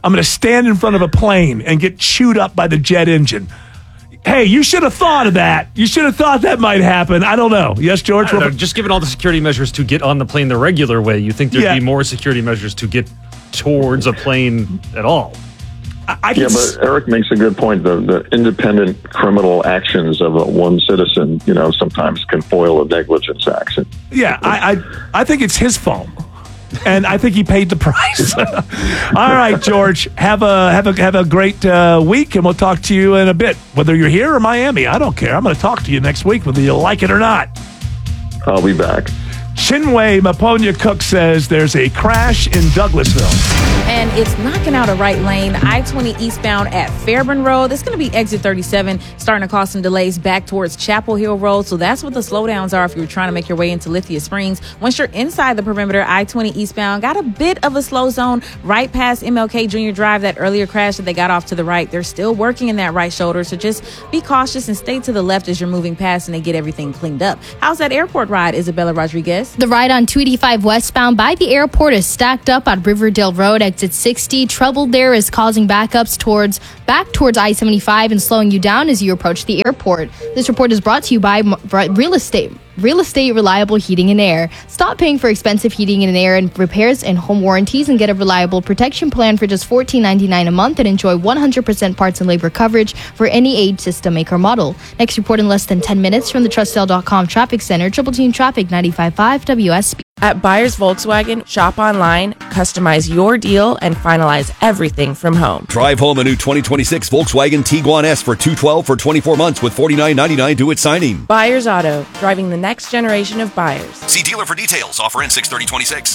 Speaker 1: I'm going to stand in front of a plane and get chewed up by the jet engine. Hey, you should have thought of that. You should have thought that might happen. I don't know. Yes, George?
Speaker 4: I don't know. Just given all the security measures to get on the plane the regular way, you think there'd
Speaker 1: Yeah.
Speaker 4: be more security measures to get towards a plane at all?
Speaker 1: I, I
Speaker 6: yeah, but Eric makes a good point. The, the independent criminal actions of a one citizen, you know, sometimes can foil a negligence action.
Speaker 1: Yeah, I, I, I think it's his fault. And I think he paid the price. All right, George. Have a have a have a great uh, week, and we'll talk to you in a bit. Whether you're here or Miami, I don't care. I'm going to talk to you next week, whether you like it or not.
Speaker 6: I'll be back.
Speaker 1: Chinwe Maponya Cook says there's a crash in Douglasville.
Speaker 7: And it's knocking out a right lane, I twenty eastbound at Fairburn Road. It's going to be exit thirty-seven, starting to cause some delays back towards Chapel Hill Road. So that's what the slowdowns are if you're trying to make your way into Lithia Springs. Once you're inside the perimeter, I twenty eastbound, got a bit of a slow zone right past M L K Junior Drive, that earlier crash that they got off to the right. They're still working in that right shoulder, so just be cautious and stay to the left as you're moving past and they get everything cleaned up. How's that airport ride, Isabella Rodriguez?
Speaker 5: The ride on two eighty-five westbound by the airport is stacked up on Riverdale Road, exit sixty. Trouble there is causing backups towards back towards I seventy-five and slowing you down as you approach the airport. This report is brought to you by Real Estate. Real Estate Reliable Heating and Air. Stop paying for expensive heating and air and repairs and home warranties and get a reliable protection plan for just fourteen ninety-nine a month and enjoy one hundred percent parts and labor coverage for any age, system, make, or model. Next report in less than ten minutes from the trust sale dot com Traffic Center, Triple Team Traffic ninety-five point five W S B.
Speaker 15: At Buyers Volkswagen, shop online, customize your deal, and finalize everything from home.
Speaker 16: Drive home a new twenty twenty-six Volkswagen Tiguan S for two hundred twelve dollars for twenty-four months with forty-nine ninety-nine due at signing.
Speaker 15: Buyers Auto, driving the next generation of buyers.
Speaker 16: See dealer for details. Offer ends six thirty twenty-six.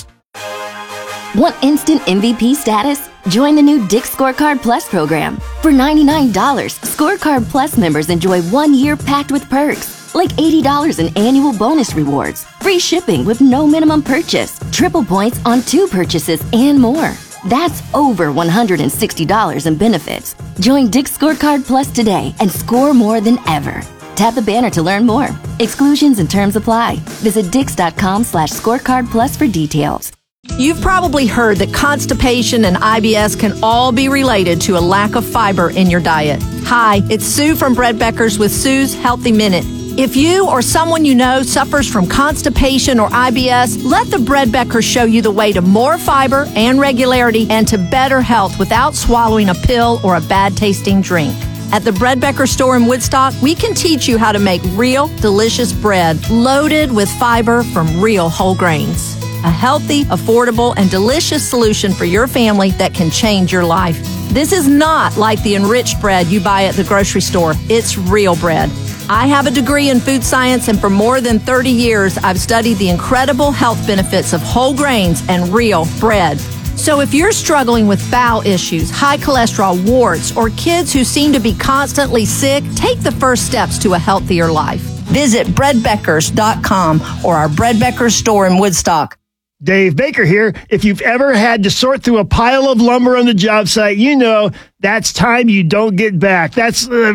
Speaker 17: Want instant M V P status? Join the new Dick's Scorecard Plus program. For ninety-nine dollars, Scorecard Plus members enjoy one year packed with perks, like eighty dollars in annual bonus rewards, free shipping with no minimum purchase, triple points on two purchases, and more. That's over one hundred sixty dollars in benefits. Join Dick's Scorecard Plus today and score more than ever. Tap the banner to learn more. Exclusions and terms apply. Visit dix.com slash scorecard plus for details.
Speaker 18: You've probably heard that constipation and I B S can all be related to a lack of fiber in your diet. Hi, it's Sue from Bread Beckers with Sue's Healthy Minute. If you or someone you know suffers from constipation or I B S, let the Bread Beckers show you the way to more fiber and regularity and to better health without swallowing a pill or a bad-tasting drink. At the Bread Becker store in Woodstock, we can teach you how to make real, delicious bread loaded with fiber from real whole grains. A healthy, affordable, and delicious solution for your family that can change your life. This is not like the enriched bread you buy at the grocery store. It's real bread. I have a degree in food science, and for more than thirty years, I've studied the incredible health benefits of whole grains and real bread. So if you're struggling with bowel issues, high cholesterol, warts, or kids who seem to be constantly sick, take the first steps to a healthier life. Visit bread beckers dot com or our Bread Beckers store in Woodstock.
Speaker 9: Dave Baker here. If you've ever had to sort through a pile of lumber on the job site, you know that's time you don't get back. That's uh,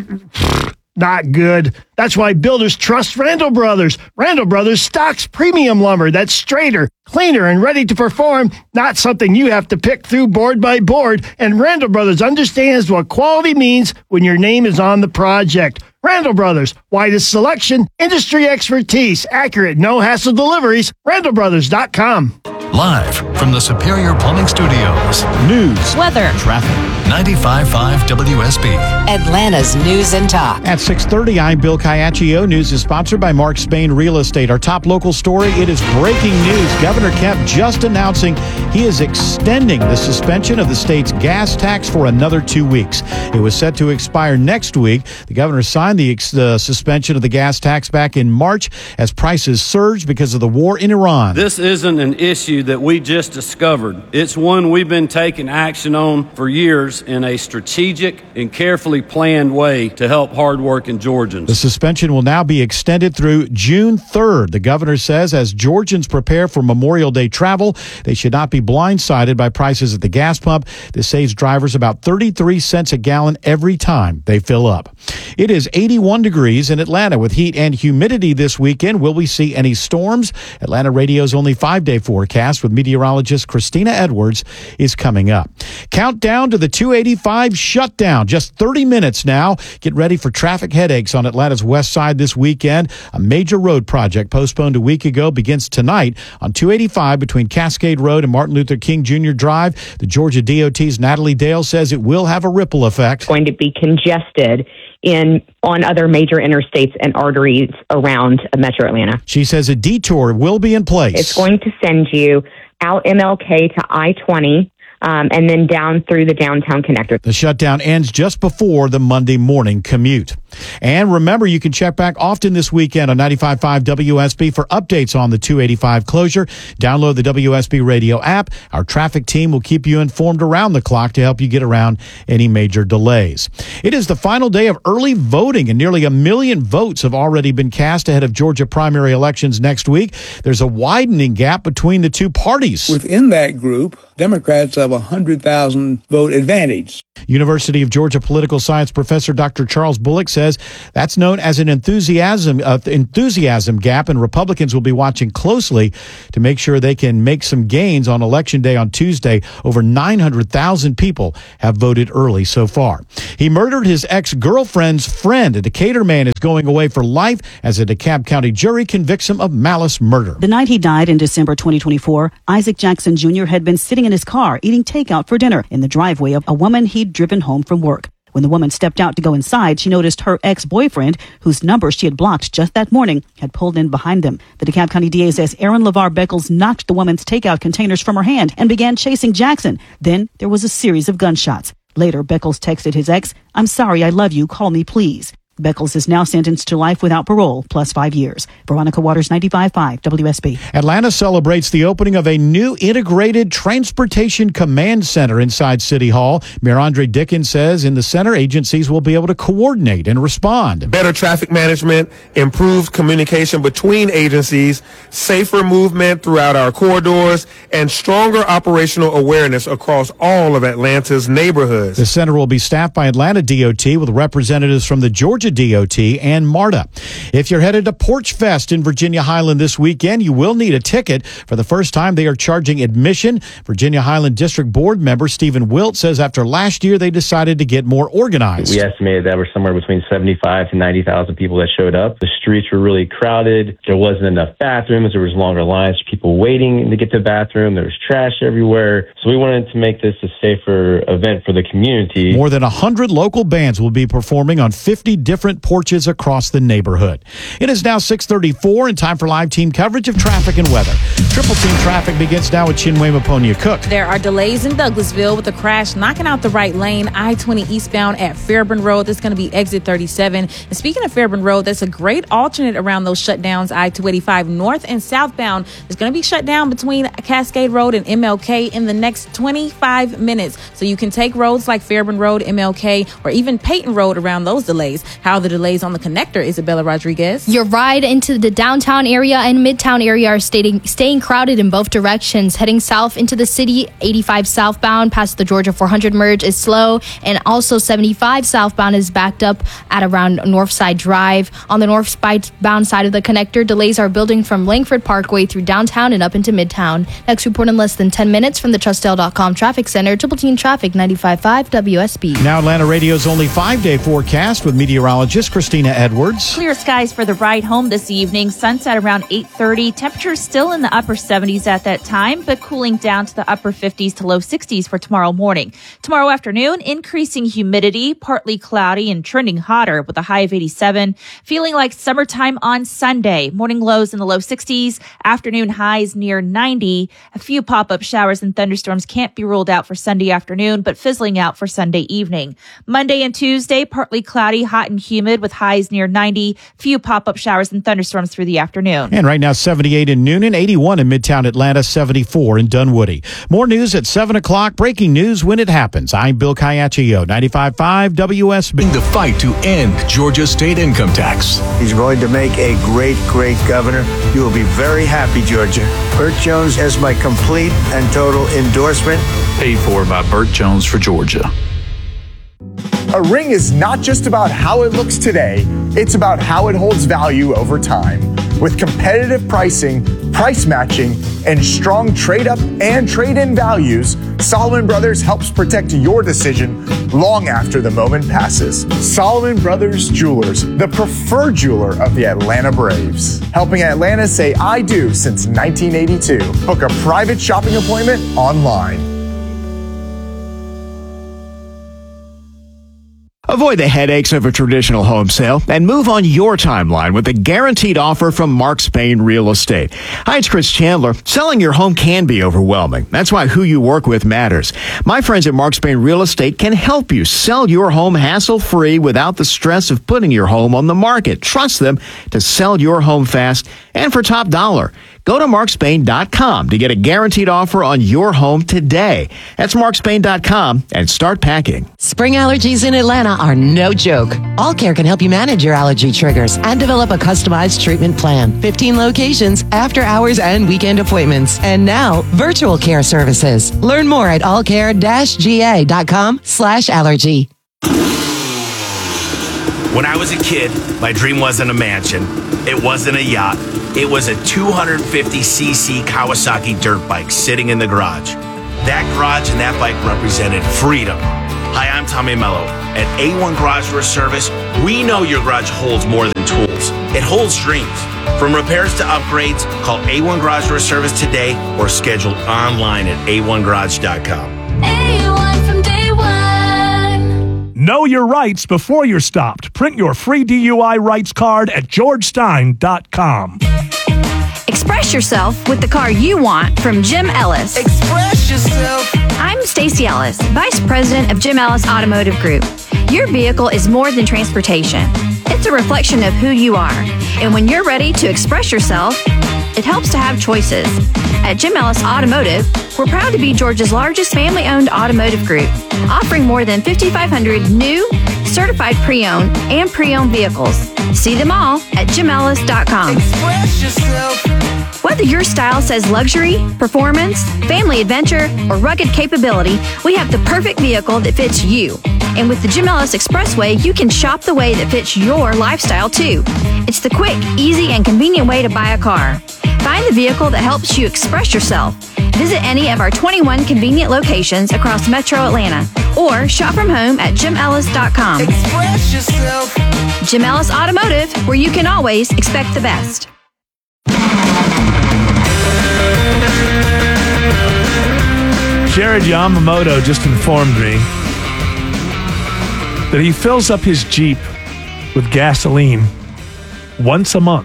Speaker 9: not good. That's why builders trust Randall Brothers. Randall Brothers stocks premium lumber that's straighter, cleaner, and ready to perform, not something you have to pick through board by board. And Randall Brothers understands what quality means when your name is on the project. Randall Brothers, widest selection, industry expertise, accurate, no-hassle deliveries, randall brothers dot com.
Speaker 28: Live from the Superior Plumbing Studios. News,
Speaker 7: weather,
Speaker 28: traffic, ninety-five point five W S B.
Speaker 12: Atlanta's News and Talk.
Speaker 19: At six thirty, I'm Bill Caiaccio. News is sponsored by Mark Spain Real Estate. Our top local story, it is breaking news. Governor Kemp just announcing he is extending the suspension of the state's gas tax for another two weeks. It was set to expire next week. The governor signed the ex- uh, suspension of the gas tax back in March as prices surged because of the war in Iran.
Speaker 20: This isn't an issue that we just discovered. It's one we've been taking action on for years
Speaker 8: measures in a strategic and carefully planned way to help hardworking Georgians.
Speaker 19: The suspension will now be extended through June third. The governor says as Georgians prepare for Memorial Day travel, they should not be blindsided by prices at the gas pump. This saves drivers about thirty-three cents a gallon every time they fill up. It is eighty-one degrees in Atlanta with heat and humidity this weekend. Will we see any storms? Atlanta Radio's only five-day forecast with meteorologist Christina Edwards is coming up. Countdown to the two eighty-five shutdown. Just thirty minutes now. Get ready for traffic headaches on Atlanta's west side this weekend. A major road project postponed a week ago begins tonight on two eighty-five between Cascade Road and Martin Luther King Junior Drive. The Georgia D O T's Natalie Dale says it will have a ripple effect.
Speaker 10: Going to be congested in on other major interstates and arteries around Metro Atlanta.
Speaker 19: She says a detour will be in place.
Speaker 10: It's going to send you out M L K to I twenty. Um, and then down through the downtown connector.
Speaker 19: The shutdown ends just before the Monday morning commute. And remember, you can check back often this weekend on ninety-five point five W S B for updates on the two eighty-five closure. Download the W S B radio app. Our traffic team will keep you informed around the clock to help you get around any major delays. It is the final day of early voting, and nearly a million votes have already been cast ahead of Georgia primary elections next week. There's a widening gap between the two parties.
Speaker 11: Within that group, Democrats have a one hundred thousand vote advantage.
Speaker 19: University of Georgia political science professor Doctor Charles Bullock says that's known as an enthusiasm uh, enthusiasm gap, and Republicans will be watching closely to make sure they can make some gains on Election Day on Tuesday. Over nine hundred thousand people have voted early so far. He murdered his ex-girlfriend's friend. A Decatur man is going away for life as a DeKalb County jury convicts him of malice murder.
Speaker 20: The night he died in December twenty twenty-four, Isaac Jackson Junior had been sitting in his car eating takeout for dinner in the driveway of a woman he'd driven home from work. When the woman stepped out to go inside, she noticed her ex-boyfriend, whose number she had blocked just that morning, had pulled in behind them. The DeKalb County D A says Aaron LeVar Beckles knocked the woman's takeout containers from her hand and began chasing Jackson. Then there was a series of gunshots. Later, Beckles texted his ex, "I'm sorry, I love you, call me please." Beckles is now sentenced to life without parole, plus five years. Veronica Waters, ninety-five point five W S B.
Speaker 19: Atlanta celebrates the opening of a new integrated transportation command center inside City Hall. Mayor Andre Dickens says in the center, agencies will be able to coordinate and respond.
Speaker 21: Better traffic management, improved communication between agencies, safer movement throughout our corridors, and stronger operational awareness across all of Atlanta's neighborhoods.
Speaker 19: The center will be staffed by Atlanta D O T with representatives from the Georgia D O T and MARTA. If you're headed to Porch Fest in Virginia Highland this weekend, you will need a ticket. For the first time, they are charging admission. Virginia Highland District Board member Stephen Wilt says after last year, they decided to get more organized.
Speaker 22: We estimated that were somewhere between seventy-five to ninety thousand people that showed up. The streets were really crowded. There wasn't enough bathrooms. There was longer lines for people waiting to get to the bathroom. There was trash everywhere. So we wanted to make this a safer event for the community.
Speaker 19: More than one hundred local bands will be performing on fifty different porches across the neighborhood. It is now six thirty-four and time for live team coverage of traffic and weather. Triple team traffic begins now with Chinwe Maponia Cook.
Speaker 7: There are delays in Douglasville with a crash knocking out the right lane, I twenty eastbound at Fairburn Road. That's going to be exit thirty-seven. And speaking of Fairburn Road, that's a great alternate around those shutdowns. I two eighty-five north and southbound is going to be shut down between Cascade Road and M L K in the next twenty-five minutes. So you can take roads like Fairburn Road, M L K, or even Peyton Road around those delays. How are the delays on the connector, Isabella Rodriguez?
Speaker 5: Your ride into the downtown area and midtown area are staying, staying crowded in both directions. Heading south into the city, eighty-five southbound past the Georgia four hundred merge is slow, and also seventy-five southbound is backed up at around Northside Drive. On the northbound side of the connector, delays are building from Langford Parkway through downtown and up into midtown. Next report in less than ten minutes from the Trustdale dot com Traffic Center. Triple Team Traffic, ninety-five point five W S B.
Speaker 19: Now Atlanta Radio's only five-day forecast with meteorologist Christina Edwards.
Speaker 23: Clear skies for the ride home this evening. Sunset around eight thirty. Temperatures still in the upper seventies at that time, but cooling down to the upper fifties to low sixties for tomorrow morning. Tomorrow afternoon, increasing humidity, partly cloudy and trending hotter with a high of eighty-seven. Feeling like summertime on Sunday. Morning lows in the low sixties, afternoon highs near ninety. A few pop-up showers and thunderstorms can't be ruled out for Sunday afternoon, but fizzling out for Sunday evening. Monday and Tuesday, partly cloudy, hot and humid with highs near ninety. Few pop-up showers and thunderstorms through the afternoon.
Speaker 19: And right now, seventy-eight in Noonan, eighty-one in Midtown Atlanta, seventy-four in Dunwoody. More news at seven o'clock. Breaking news when it happens. I'm Bill Caiaccio, ninety-five point five W S B.
Speaker 28: The fight to end Georgia state income tax.
Speaker 2: He's going to make a great, great governor. You will be very happy, Georgia. Burt Jones has my complete and total endorsement.
Speaker 3: Paid for by Burt Jones for Georgia.
Speaker 13: A ring is not just about how it looks today, it's about how it holds value over time. With competitive pricing, price matching, and strong trade-up and trade-in values, Solomon Brothers helps protect your decision long after the moment passes. Solomon Brothers Jewelers, the preferred jeweler of the Atlanta Braves. Helping Atlanta say I do since nineteen eighty-two. Book a private shopping appointment online.
Speaker 14: Avoid the headaches of a traditional home sale and move on your timeline with a guaranteed offer from Mark Spain Real Estate. Hi, it's Chris Chandler. Selling your home can be overwhelming. That's why who you work with matters. My friends at Mark Spain Real Estate can help you sell your home hassle-free without the stress of putting your home on the market. Trust them to sell your home fast and for top dollar. Go to mark spain dot com to get a guaranteed offer on your home today. That's mark spain dot com and start packing.
Speaker 12: Spring allergies in Atlanta are no joke. All Care can help you manage your allergy triggers and develop a customized treatment plan. fifteen locations, after hours and weekend appointments. And now, virtual care services. Learn more at allcare dash g a dot com slash allergy.
Speaker 24: When I was a kid, my dream wasn't a mansion. It wasn't a yacht. It was a two hundred fifty c c Kawasaki dirt bike sitting in the garage. That garage and that bike represented freedom. Hi, I'm Tommy Mello. At A one Garage Door Service, we know your garage holds more than tools. It holds dreams. From repairs to upgrades, call A one Garage Door Service today or schedule online at a one garage dot com.
Speaker 25: A one from day one.
Speaker 1: Know your rights before you're stopped. Print your free D U I rights card at george stein dot com.
Speaker 26: Express yourself with the car you want from Jim Ellis.
Speaker 25: Express yourself.
Speaker 26: I'm Stacey Ellis, Vice President of Jim Ellis Automotive Group. Your vehicle is more than transportation. It's a reflection of who you are. And when you're ready to express yourself, it helps to have choices. At Jim Ellis Automotive, we're proud to be Georgia's largest family-owned automotive group, offering more than fifty-five hundred new, certified pre-owned, and pre-owned vehicles. See them all at jim ellis dot com.
Speaker 25: Express yourself.
Speaker 26: Whether your style says luxury, performance, family adventure, or rugged capability, we have the perfect vehicle that fits you. And with the Jim Ellis Expressway, you can shop the way that fits your lifestyle too. It's the quick, easy, and convenient way to buy a car. Find the vehicle that helps you express yourself. Visit any of our twenty-one convenient locations across Metro Atlanta or shop from home at jim ellis dot com.
Speaker 25: Express yourself.
Speaker 26: Jim Ellis Automotive, where you can always expect the best.
Speaker 1: Jared Yamamoto just informed me that he fills up his Jeep with gasoline once a month.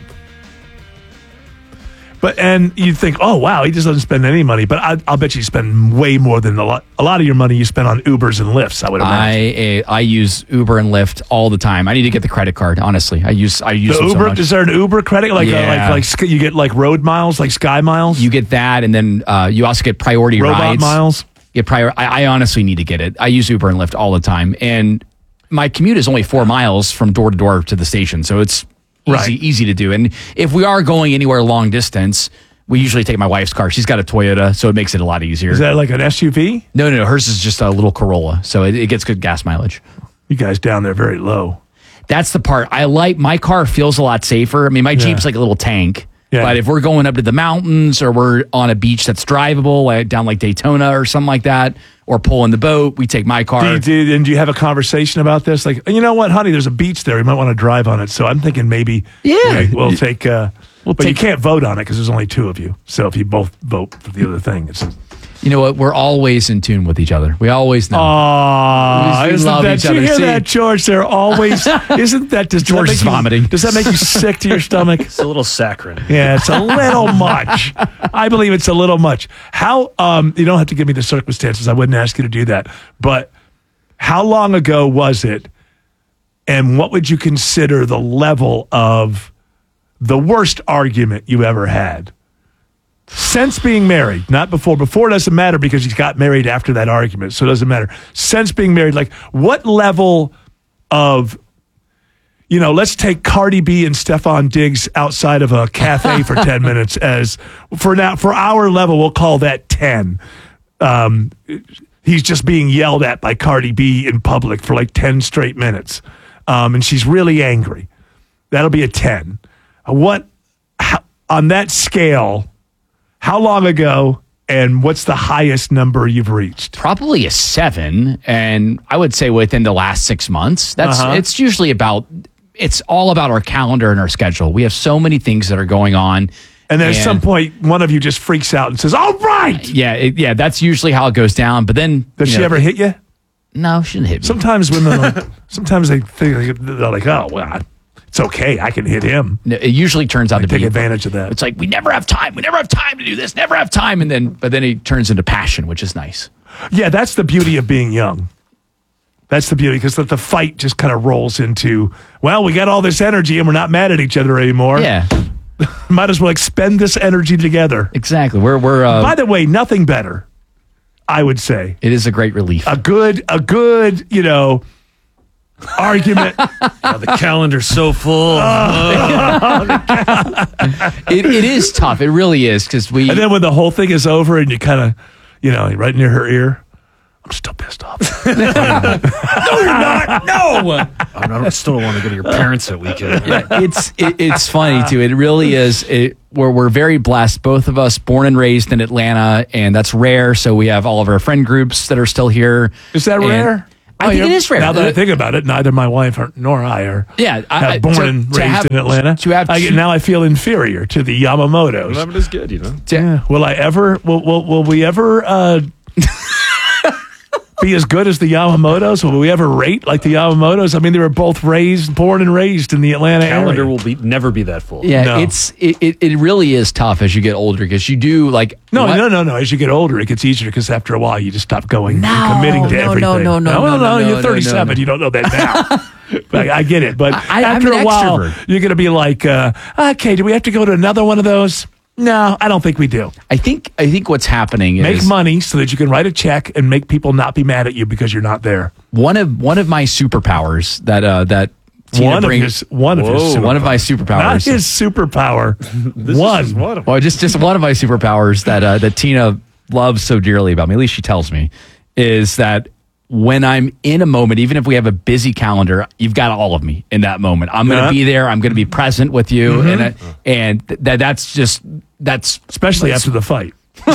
Speaker 1: But and you think, oh wow, he just doesn't spend any money. But I, I'll bet you spend way more than a lot. A lot of your money you spend on Ubers and Lyfts. I would imagine.
Speaker 27: I I use Uber and Lyft all the time. I need to get the credit card. Honestly, I use I use
Speaker 1: the
Speaker 27: them
Speaker 1: Uber.
Speaker 27: so much.
Speaker 1: Is there an Uber credit? Like
Speaker 27: Yeah.
Speaker 1: uh, like like sk- you get like road miles, like Sky Miles.
Speaker 27: You get that, and then uh, you also get priority
Speaker 1: Robot
Speaker 27: rides.
Speaker 1: miles.
Speaker 27: Get prior. I, I honestly need to get it. I use Uber and Lyft all the time, and my commute is only four miles from door to door to the station, so it's easy
Speaker 1: Right.
Speaker 27: easy to do. And if we are going anywhere long distance, we usually take my wife's car. She's got a Toyota, so it makes it a lot easier.
Speaker 1: Is that like an S U V?
Speaker 27: No, no, no. Hers is just a little Corolla, so it, it gets good gas mileage.
Speaker 1: You guys down there very low.
Speaker 27: That's the part I like. My car feels a lot safer. I mean, my Jeep's like a little tank.
Speaker 1: Yeah.
Speaker 27: But if we're going up to the mountains or we're on a beach that's drivable, like down like Daytona or something like that, or pulling the boat, we take my car.
Speaker 1: Do you, do, and do you have a conversation about this? Like, you know what, honey, there's a beach there. You might want to drive on it. So I'm thinking maybe
Speaker 27: Yeah.
Speaker 1: we'll take, uh,
Speaker 27: We'll
Speaker 1: but
Speaker 27: take-
Speaker 1: you can't vote on it because there's only two of you. So if you both vote for the other thing, it's...
Speaker 27: You know what? We're always in tune with each other. We always know.
Speaker 1: Aw,
Speaker 27: We- we
Speaker 1: isn't
Speaker 27: love
Speaker 1: that,
Speaker 27: each
Speaker 1: do you
Speaker 27: other.
Speaker 1: hear
Speaker 27: See?
Speaker 1: that, George? They're always, isn't that, does
Speaker 27: George
Speaker 1: that
Speaker 27: is
Speaker 1: make you-
Speaker 27: vomiting.
Speaker 1: Does that make you sick to your stomach?
Speaker 4: It's a little saccharine.
Speaker 1: Yeah, it's a little much. I believe it's a little much. How, um, you don't have to give me the circumstances. I wouldn't ask you to do that. But how long ago was it And what would you consider the level of the worst argument you ever had? Since being married, not before. Before doesn't matter because he's got married after that argument, so it doesn't matter. Since being married, like what level of, you know, let's take Cardi B and Stefan Diggs outside of a cafe for ten minutes as, for now, for our level, we'll call that ten. Um, he's just being yelled at by Cardi B in public for like ten straight minutes. Um, and she's really angry. That'll be a ten. What, how, on that scale, how long ago and what's the highest number you've reached?
Speaker 27: Probably a seven. And I would say within the last six months. That's
Speaker 1: Uh-huh.
Speaker 27: It's usually about, it's all about our calendar and our schedule. We have so many things that are going on.
Speaker 1: And then at some point, one of you just freaks out and says, all right.
Speaker 27: Yeah, it, yeah, that's usually how it goes down. But then.
Speaker 1: Does
Speaker 27: you
Speaker 1: she
Speaker 27: know,
Speaker 1: ever hit you?
Speaker 27: No, she didn't hit me.
Speaker 1: Sometimes women, like, sometimes they think, they're like, oh, well, it's okay. I can hit him.
Speaker 27: No, it usually turns out
Speaker 1: I
Speaker 27: to
Speaker 1: take
Speaker 27: be
Speaker 1: advantage of that.
Speaker 27: It's like, we never have time. We never have time to do this. Never have time. And then, but then it turns into passion, which is nice.
Speaker 1: Yeah, that's the beauty of being young. That's the beauty, because the, the fight just kind of rolls into, well, we got all this energy and we're not mad at each other anymore.
Speaker 27: Yeah.
Speaker 1: Might as well expend this energy together.
Speaker 27: Exactly. We're, we're, uh,
Speaker 1: By the way, nothing better, I would say.
Speaker 27: It is a great relief.
Speaker 1: A good, a good, you know, argument.
Speaker 4: Oh, the calendar's so full.
Speaker 27: it, it is tough. It really is, because we.
Speaker 1: And then when the whole thing is over and you kind of, you know, right near her ear, I'm still pissed off.
Speaker 4: No, you're not. No. I don't, still don't want to go to your parents that weekend.
Speaker 27: Yeah, it's it, it's funny too. It really is. It, we're we're very blessed. Both of us born and raised in Atlanta, and that's rare. So we have all of our friend groups that are still here.
Speaker 1: Is that
Speaker 27: And
Speaker 1: rare?
Speaker 27: I
Speaker 1: Oh,
Speaker 27: think
Speaker 1: you're-
Speaker 27: it is rare.
Speaker 1: Now that I think about it, neither my wife or, nor I are
Speaker 27: Yeah, I-
Speaker 1: have
Speaker 27: I-
Speaker 1: born
Speaker 27: to-
Speaker 1: and
Speaker 27: to
Speaker 1: raised
Speaker 27: have-
Speaker 1: in Atlanta.
Speaker 27: to have
Speaker 1: I,
Speaker 27: two-
Speaker 1: now I feel inferior to the Yamamotos.
Speaker 4: Eleven is good, you know.
Speaker 1: Yeah. Will I ever? Will will, will we ever uh, be as good as the Yamamotos? Will we ever rate like the Yamamotos? I mean, they were both raised, born and raised in the Atlanta
Speaker 4: Calendar
Speaker 1: area.
Speaker 4: will be never be that full.
Speaker 27: Yeah,
Speaker 1: No.
Speaker 27: it's it, it, it really is tough as you get older, because you do like
Speaker 1: No,
Speaker 27: what-
Speaker 1: no, no, no. As you get older, it gets easier because after a while, you just stop going
Speaker 27: No,
Speaker 1: and committing to
Speaker 27: no, no,
Speaker 1: everything.
Speaker 27: no, no, no,
Speaker 1: no,
Speaker 27: no, no,
Speaker 1: You're
Speaker 27: no,
Speaker 1: thirty-seven.
Speaker 27: no, no.
Speaker 1: You don't know that now. But I, I get it. But
Speaker 27: I- I'm
Speaker 1: after
Speaker 27: an
Speaker 1: a while,
Speaker 27: extrovert.
Speaker 1: you're going to be like, uh, okay, do we have to go to another one of those? No, I don't think we do.
Speaker 27: I think I think what's happening
Speaker 1: Make
Speaker 27: is
Speaker 1: money so that you can write a check and make people not be mad at you because you're not there.
Speaker 27: one of one of my superpowers that uh that Tina
Speaker 1: One of
Speaker 27: brings,
Speaker 1: his- one of his
Speaker 27: Whoa, one of my
Speaker 1: Not
Speaker 27: superpowers.
Speaker 1: his superpower.
Speaker 4: This
Speaker 1: one.
Speaker 4: is one of them.
Speaker 27: Well, just just one of my superpowers that uh, that Tina loves so dearly about me, at least she tells me, is that when I'm in a moment, even if we have a busy calendar, you've got all of me in that moment. I'm going to
Speaker 1: Yeah.
Speaker 27: be there. I'm going to be present with you,
Speaker 1: Mhm.
Speaker 27: and I, and th- that that's just that's
Speaker 1: Especially after the fight.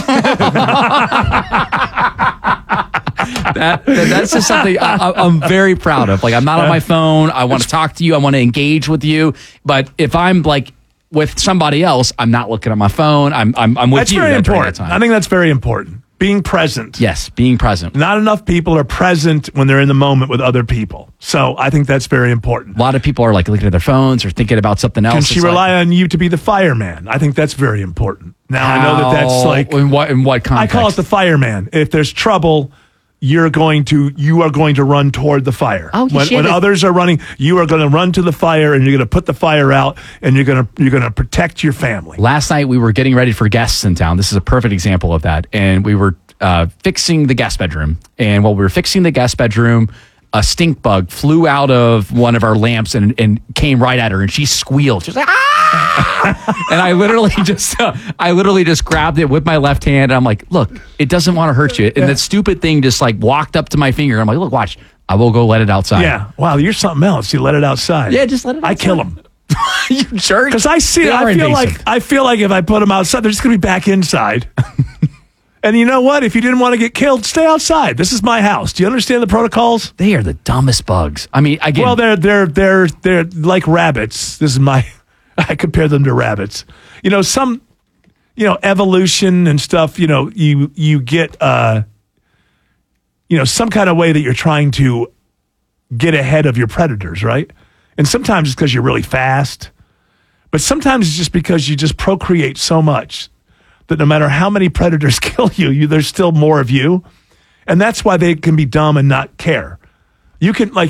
Speaker 27: that, that- that's just something I, I- I'm very proud of. Like, I'm not on my phone. I want to talk to you. I want to engage with you. But if I'm like with somebody else, I'm not looking at my phone. I'm I'm, I'm with
Speaker 1: That's
Speaker 27: you.
Speaker 1: very
Speaker 27: during that
Speaker 1: important.
Speaker 27: time.
Speaker 1: I think that's very important. Being present.
Speaker 27: Yes, being present.
Speaker 1: Not enough people are present when they're in the moment with other people. So I think that's very important.
Speaker 27: A lot of people are like looking at their phones or thinking about something else.
Speaker 1: Can she
Speaker 27: It's like-
Speaker 1: rely on you to be the fireman? I think that's very important. Now I know that that's
Speaker 27: How-
Speaker 1: like
Speaker 27: in what in what
Speaker 1: I
Speaker 27: context?
Speaker 1: call it the fireman. If there's trouble, you're going to you are going to run toward the fire.
Speaker 27: Oh, you
Speaker 1: when
Speaker 27: should
Speaker 1: when
Speaker 27: have-
Speaker 1: others are running, you are going to run to the fire and you're going to put the fire out and you're going to you're going to protect your family.
Speaker 27: Last night we were getting ready for guests in town. This is a perfect example of that. And we were uh, fixing the guest bedroom. And while we were fixing the guest bedroom, a stink bug flew out of one of our lamps and, and came right at her. And she squealed. She was like, ah! And I literally just, uh, I literally just grabbed it with my left hand. And I'm like, look, it doesn't want to hurt you. And that stupid thing just like walked up to my finger. I'm like, look, watch, I will go let it outside.
Speaker 1: Yeah. Wow, you're something else. You let it outside.
Speaker 27: Yeah, just let it
Speaker 1: I
Speaker 27: outside.
Speaker 1: kill them.
Speaker 27: You jerk.
Speaker 1: Because I see
Speaker 27: They
Speaker 1: it.
Speaker 27: are
Speaker 1: I feel
Speaker 27: invasive.
Speaker 1: like I feel like if I put them outside, they're just going to be back inside. And you know what? If you didn't want to get killed, stay outside. This is my house. Do you understand the protocols?
Speaker 27: They are the dumbest bugs. I mean, again,
Speaker 1: Well, they're they're they're they're like rabbits. This is my I compare them to rabbits. You know, some you know, evolution and stuff, you know, you you get uh you know, some kind of way that you're trying to get ahead of your predators, right? And sometimes it's because you're really fast. But sometimes it's just because you just procreate so much that no matter how many predators kill you, you there's still more of you. And that's why they can be dumb and not care. You can, like,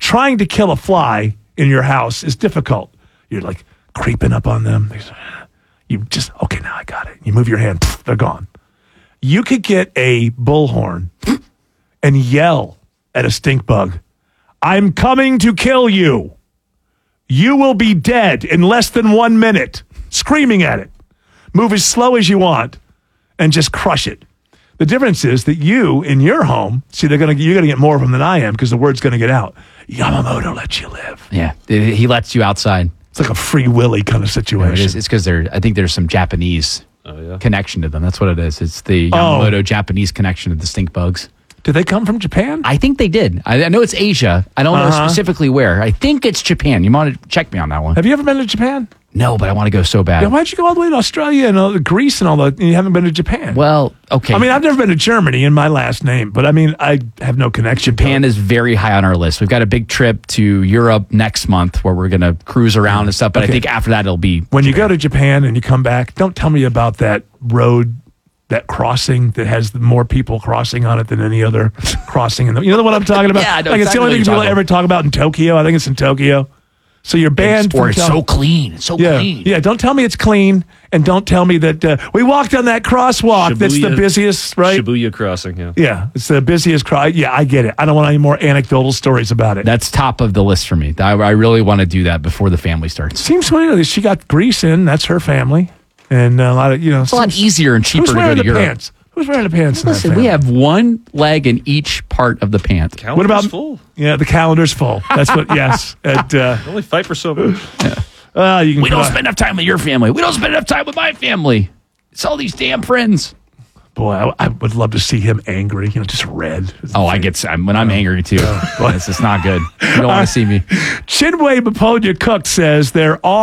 Speaker 1: trying to kill a fly in your house is difficult. You're like creeping up on them. You just, okay, now I got it. You move your hand, pff, they're gone. You could get a bullhorn and yell at a stink bug, I'm coming to kill you. You will be dead in less than one minute. Screaming at it. Move as slow as you want and just crush it. The difference is that you, in your home, see, they're gonna you're going to get more of them than I am because the word's going to get out. Yamamoto lets you live.
Speaker 27: Yeah, he lets you outside.
Speaker 1: It's like a Free Willy kind of situation.
Speaker 27: Yeah, it is. It's because they're. I think there's some Japanese oh, yeah. connection to them. That's what it is. It's the Yamamoto oh. Japanese connection to the stink bugs.
Speaker 1: Did they come from Japan?
Speaker 27: I think they did. I, I know it's Asia. I don't uh-huh. know specifically where. I think it's Japan. You want to check me on that one?
Speaker 1: Have you ever been to Japan?
Speaker 27: No, but I want to go so bad.
Speaker 1: Yeah, why'd you go all the way to Australia and uh, Greece and all that, and you haven't been to Japan?
Speaker 27: Well, okay.
Speaker 1: I mean, I've never been to Germany in my last name, but I mean, I have no connection.
Speaker 27: Japan is very high on our list. We've got a big trip to Europe next month where we're going to cruise around and stuff, but okay. I think after that it'll be
Speaker 1: When
Speaker 27: Japan.
Speaker 1: You go to Japan and you come back, don't tell me about that road, that crossing that has more people crossing on it than any other crossing. In the, you know what I'm talking about?
Speaker 27: Yeah, I know
Speaker 1: like it's the only thing people ever talk about in Tokyo. I think it's in Tokyo. So you're banned.
Speaker 27: It's, or
Speaker 1: from
Speaker 27: it's
Speaker 1: tell-
Speaker 27: so clean. It's so
Speaker 1: yeah,
Speaker 27: clean.
Speaker 1: Yeah, don't tell me it's clean, and don't tell me that uh, we walked on that crosswalk.
Speaker 4: Shibuya,
Speaker 1: that's the busiest, right?
Speaker 4: Shibuya crossing, yeah.
Speaker 1: Yeah, it's the busiest cross. Yeah, I get it. I don't want any more anecdotal stories about it.
Speaker 27: That's top of the list for me. I, I really want to do that before the family starts.
Speaker 1: Seems weird. She got Greece in. That's her family. And a lot of, you know.
Speaker 27: It's a lot easier and cheaper
Speaker 1: who's
Speaker 27: to go
Speaker 1: wearing
Speaker 27: to
Speaker 1: the
Speaker 27: Europe.
Speaker 1: Pants? Who's wearing the pants?
Speaker 27: Listen, we have one leg in each part of the pant.
Speaker 4: Calendar's
Speaker 1: what about
Speaker 4: full?
Speaker 1: Yeah, the calendar's full. That's what. Yes. And, uh,
Speaker 4: only fight for so much.
Speaker 1: Yeah. Uh, you can
Speaker 27: we don't
Speaker 1: uh,
Speaker 27: spend enough time with your family. We don't spend enough time with my family. It's all these damn friends.
Speaker 1: Boy, I, I would love to see him angry. You know, just red.
Speaker 27: Oh, I get I'm, when I'm angry too. It's just not good. You don't want to see me.
Speaker 1: Chinwe Maponya Cook says they're all.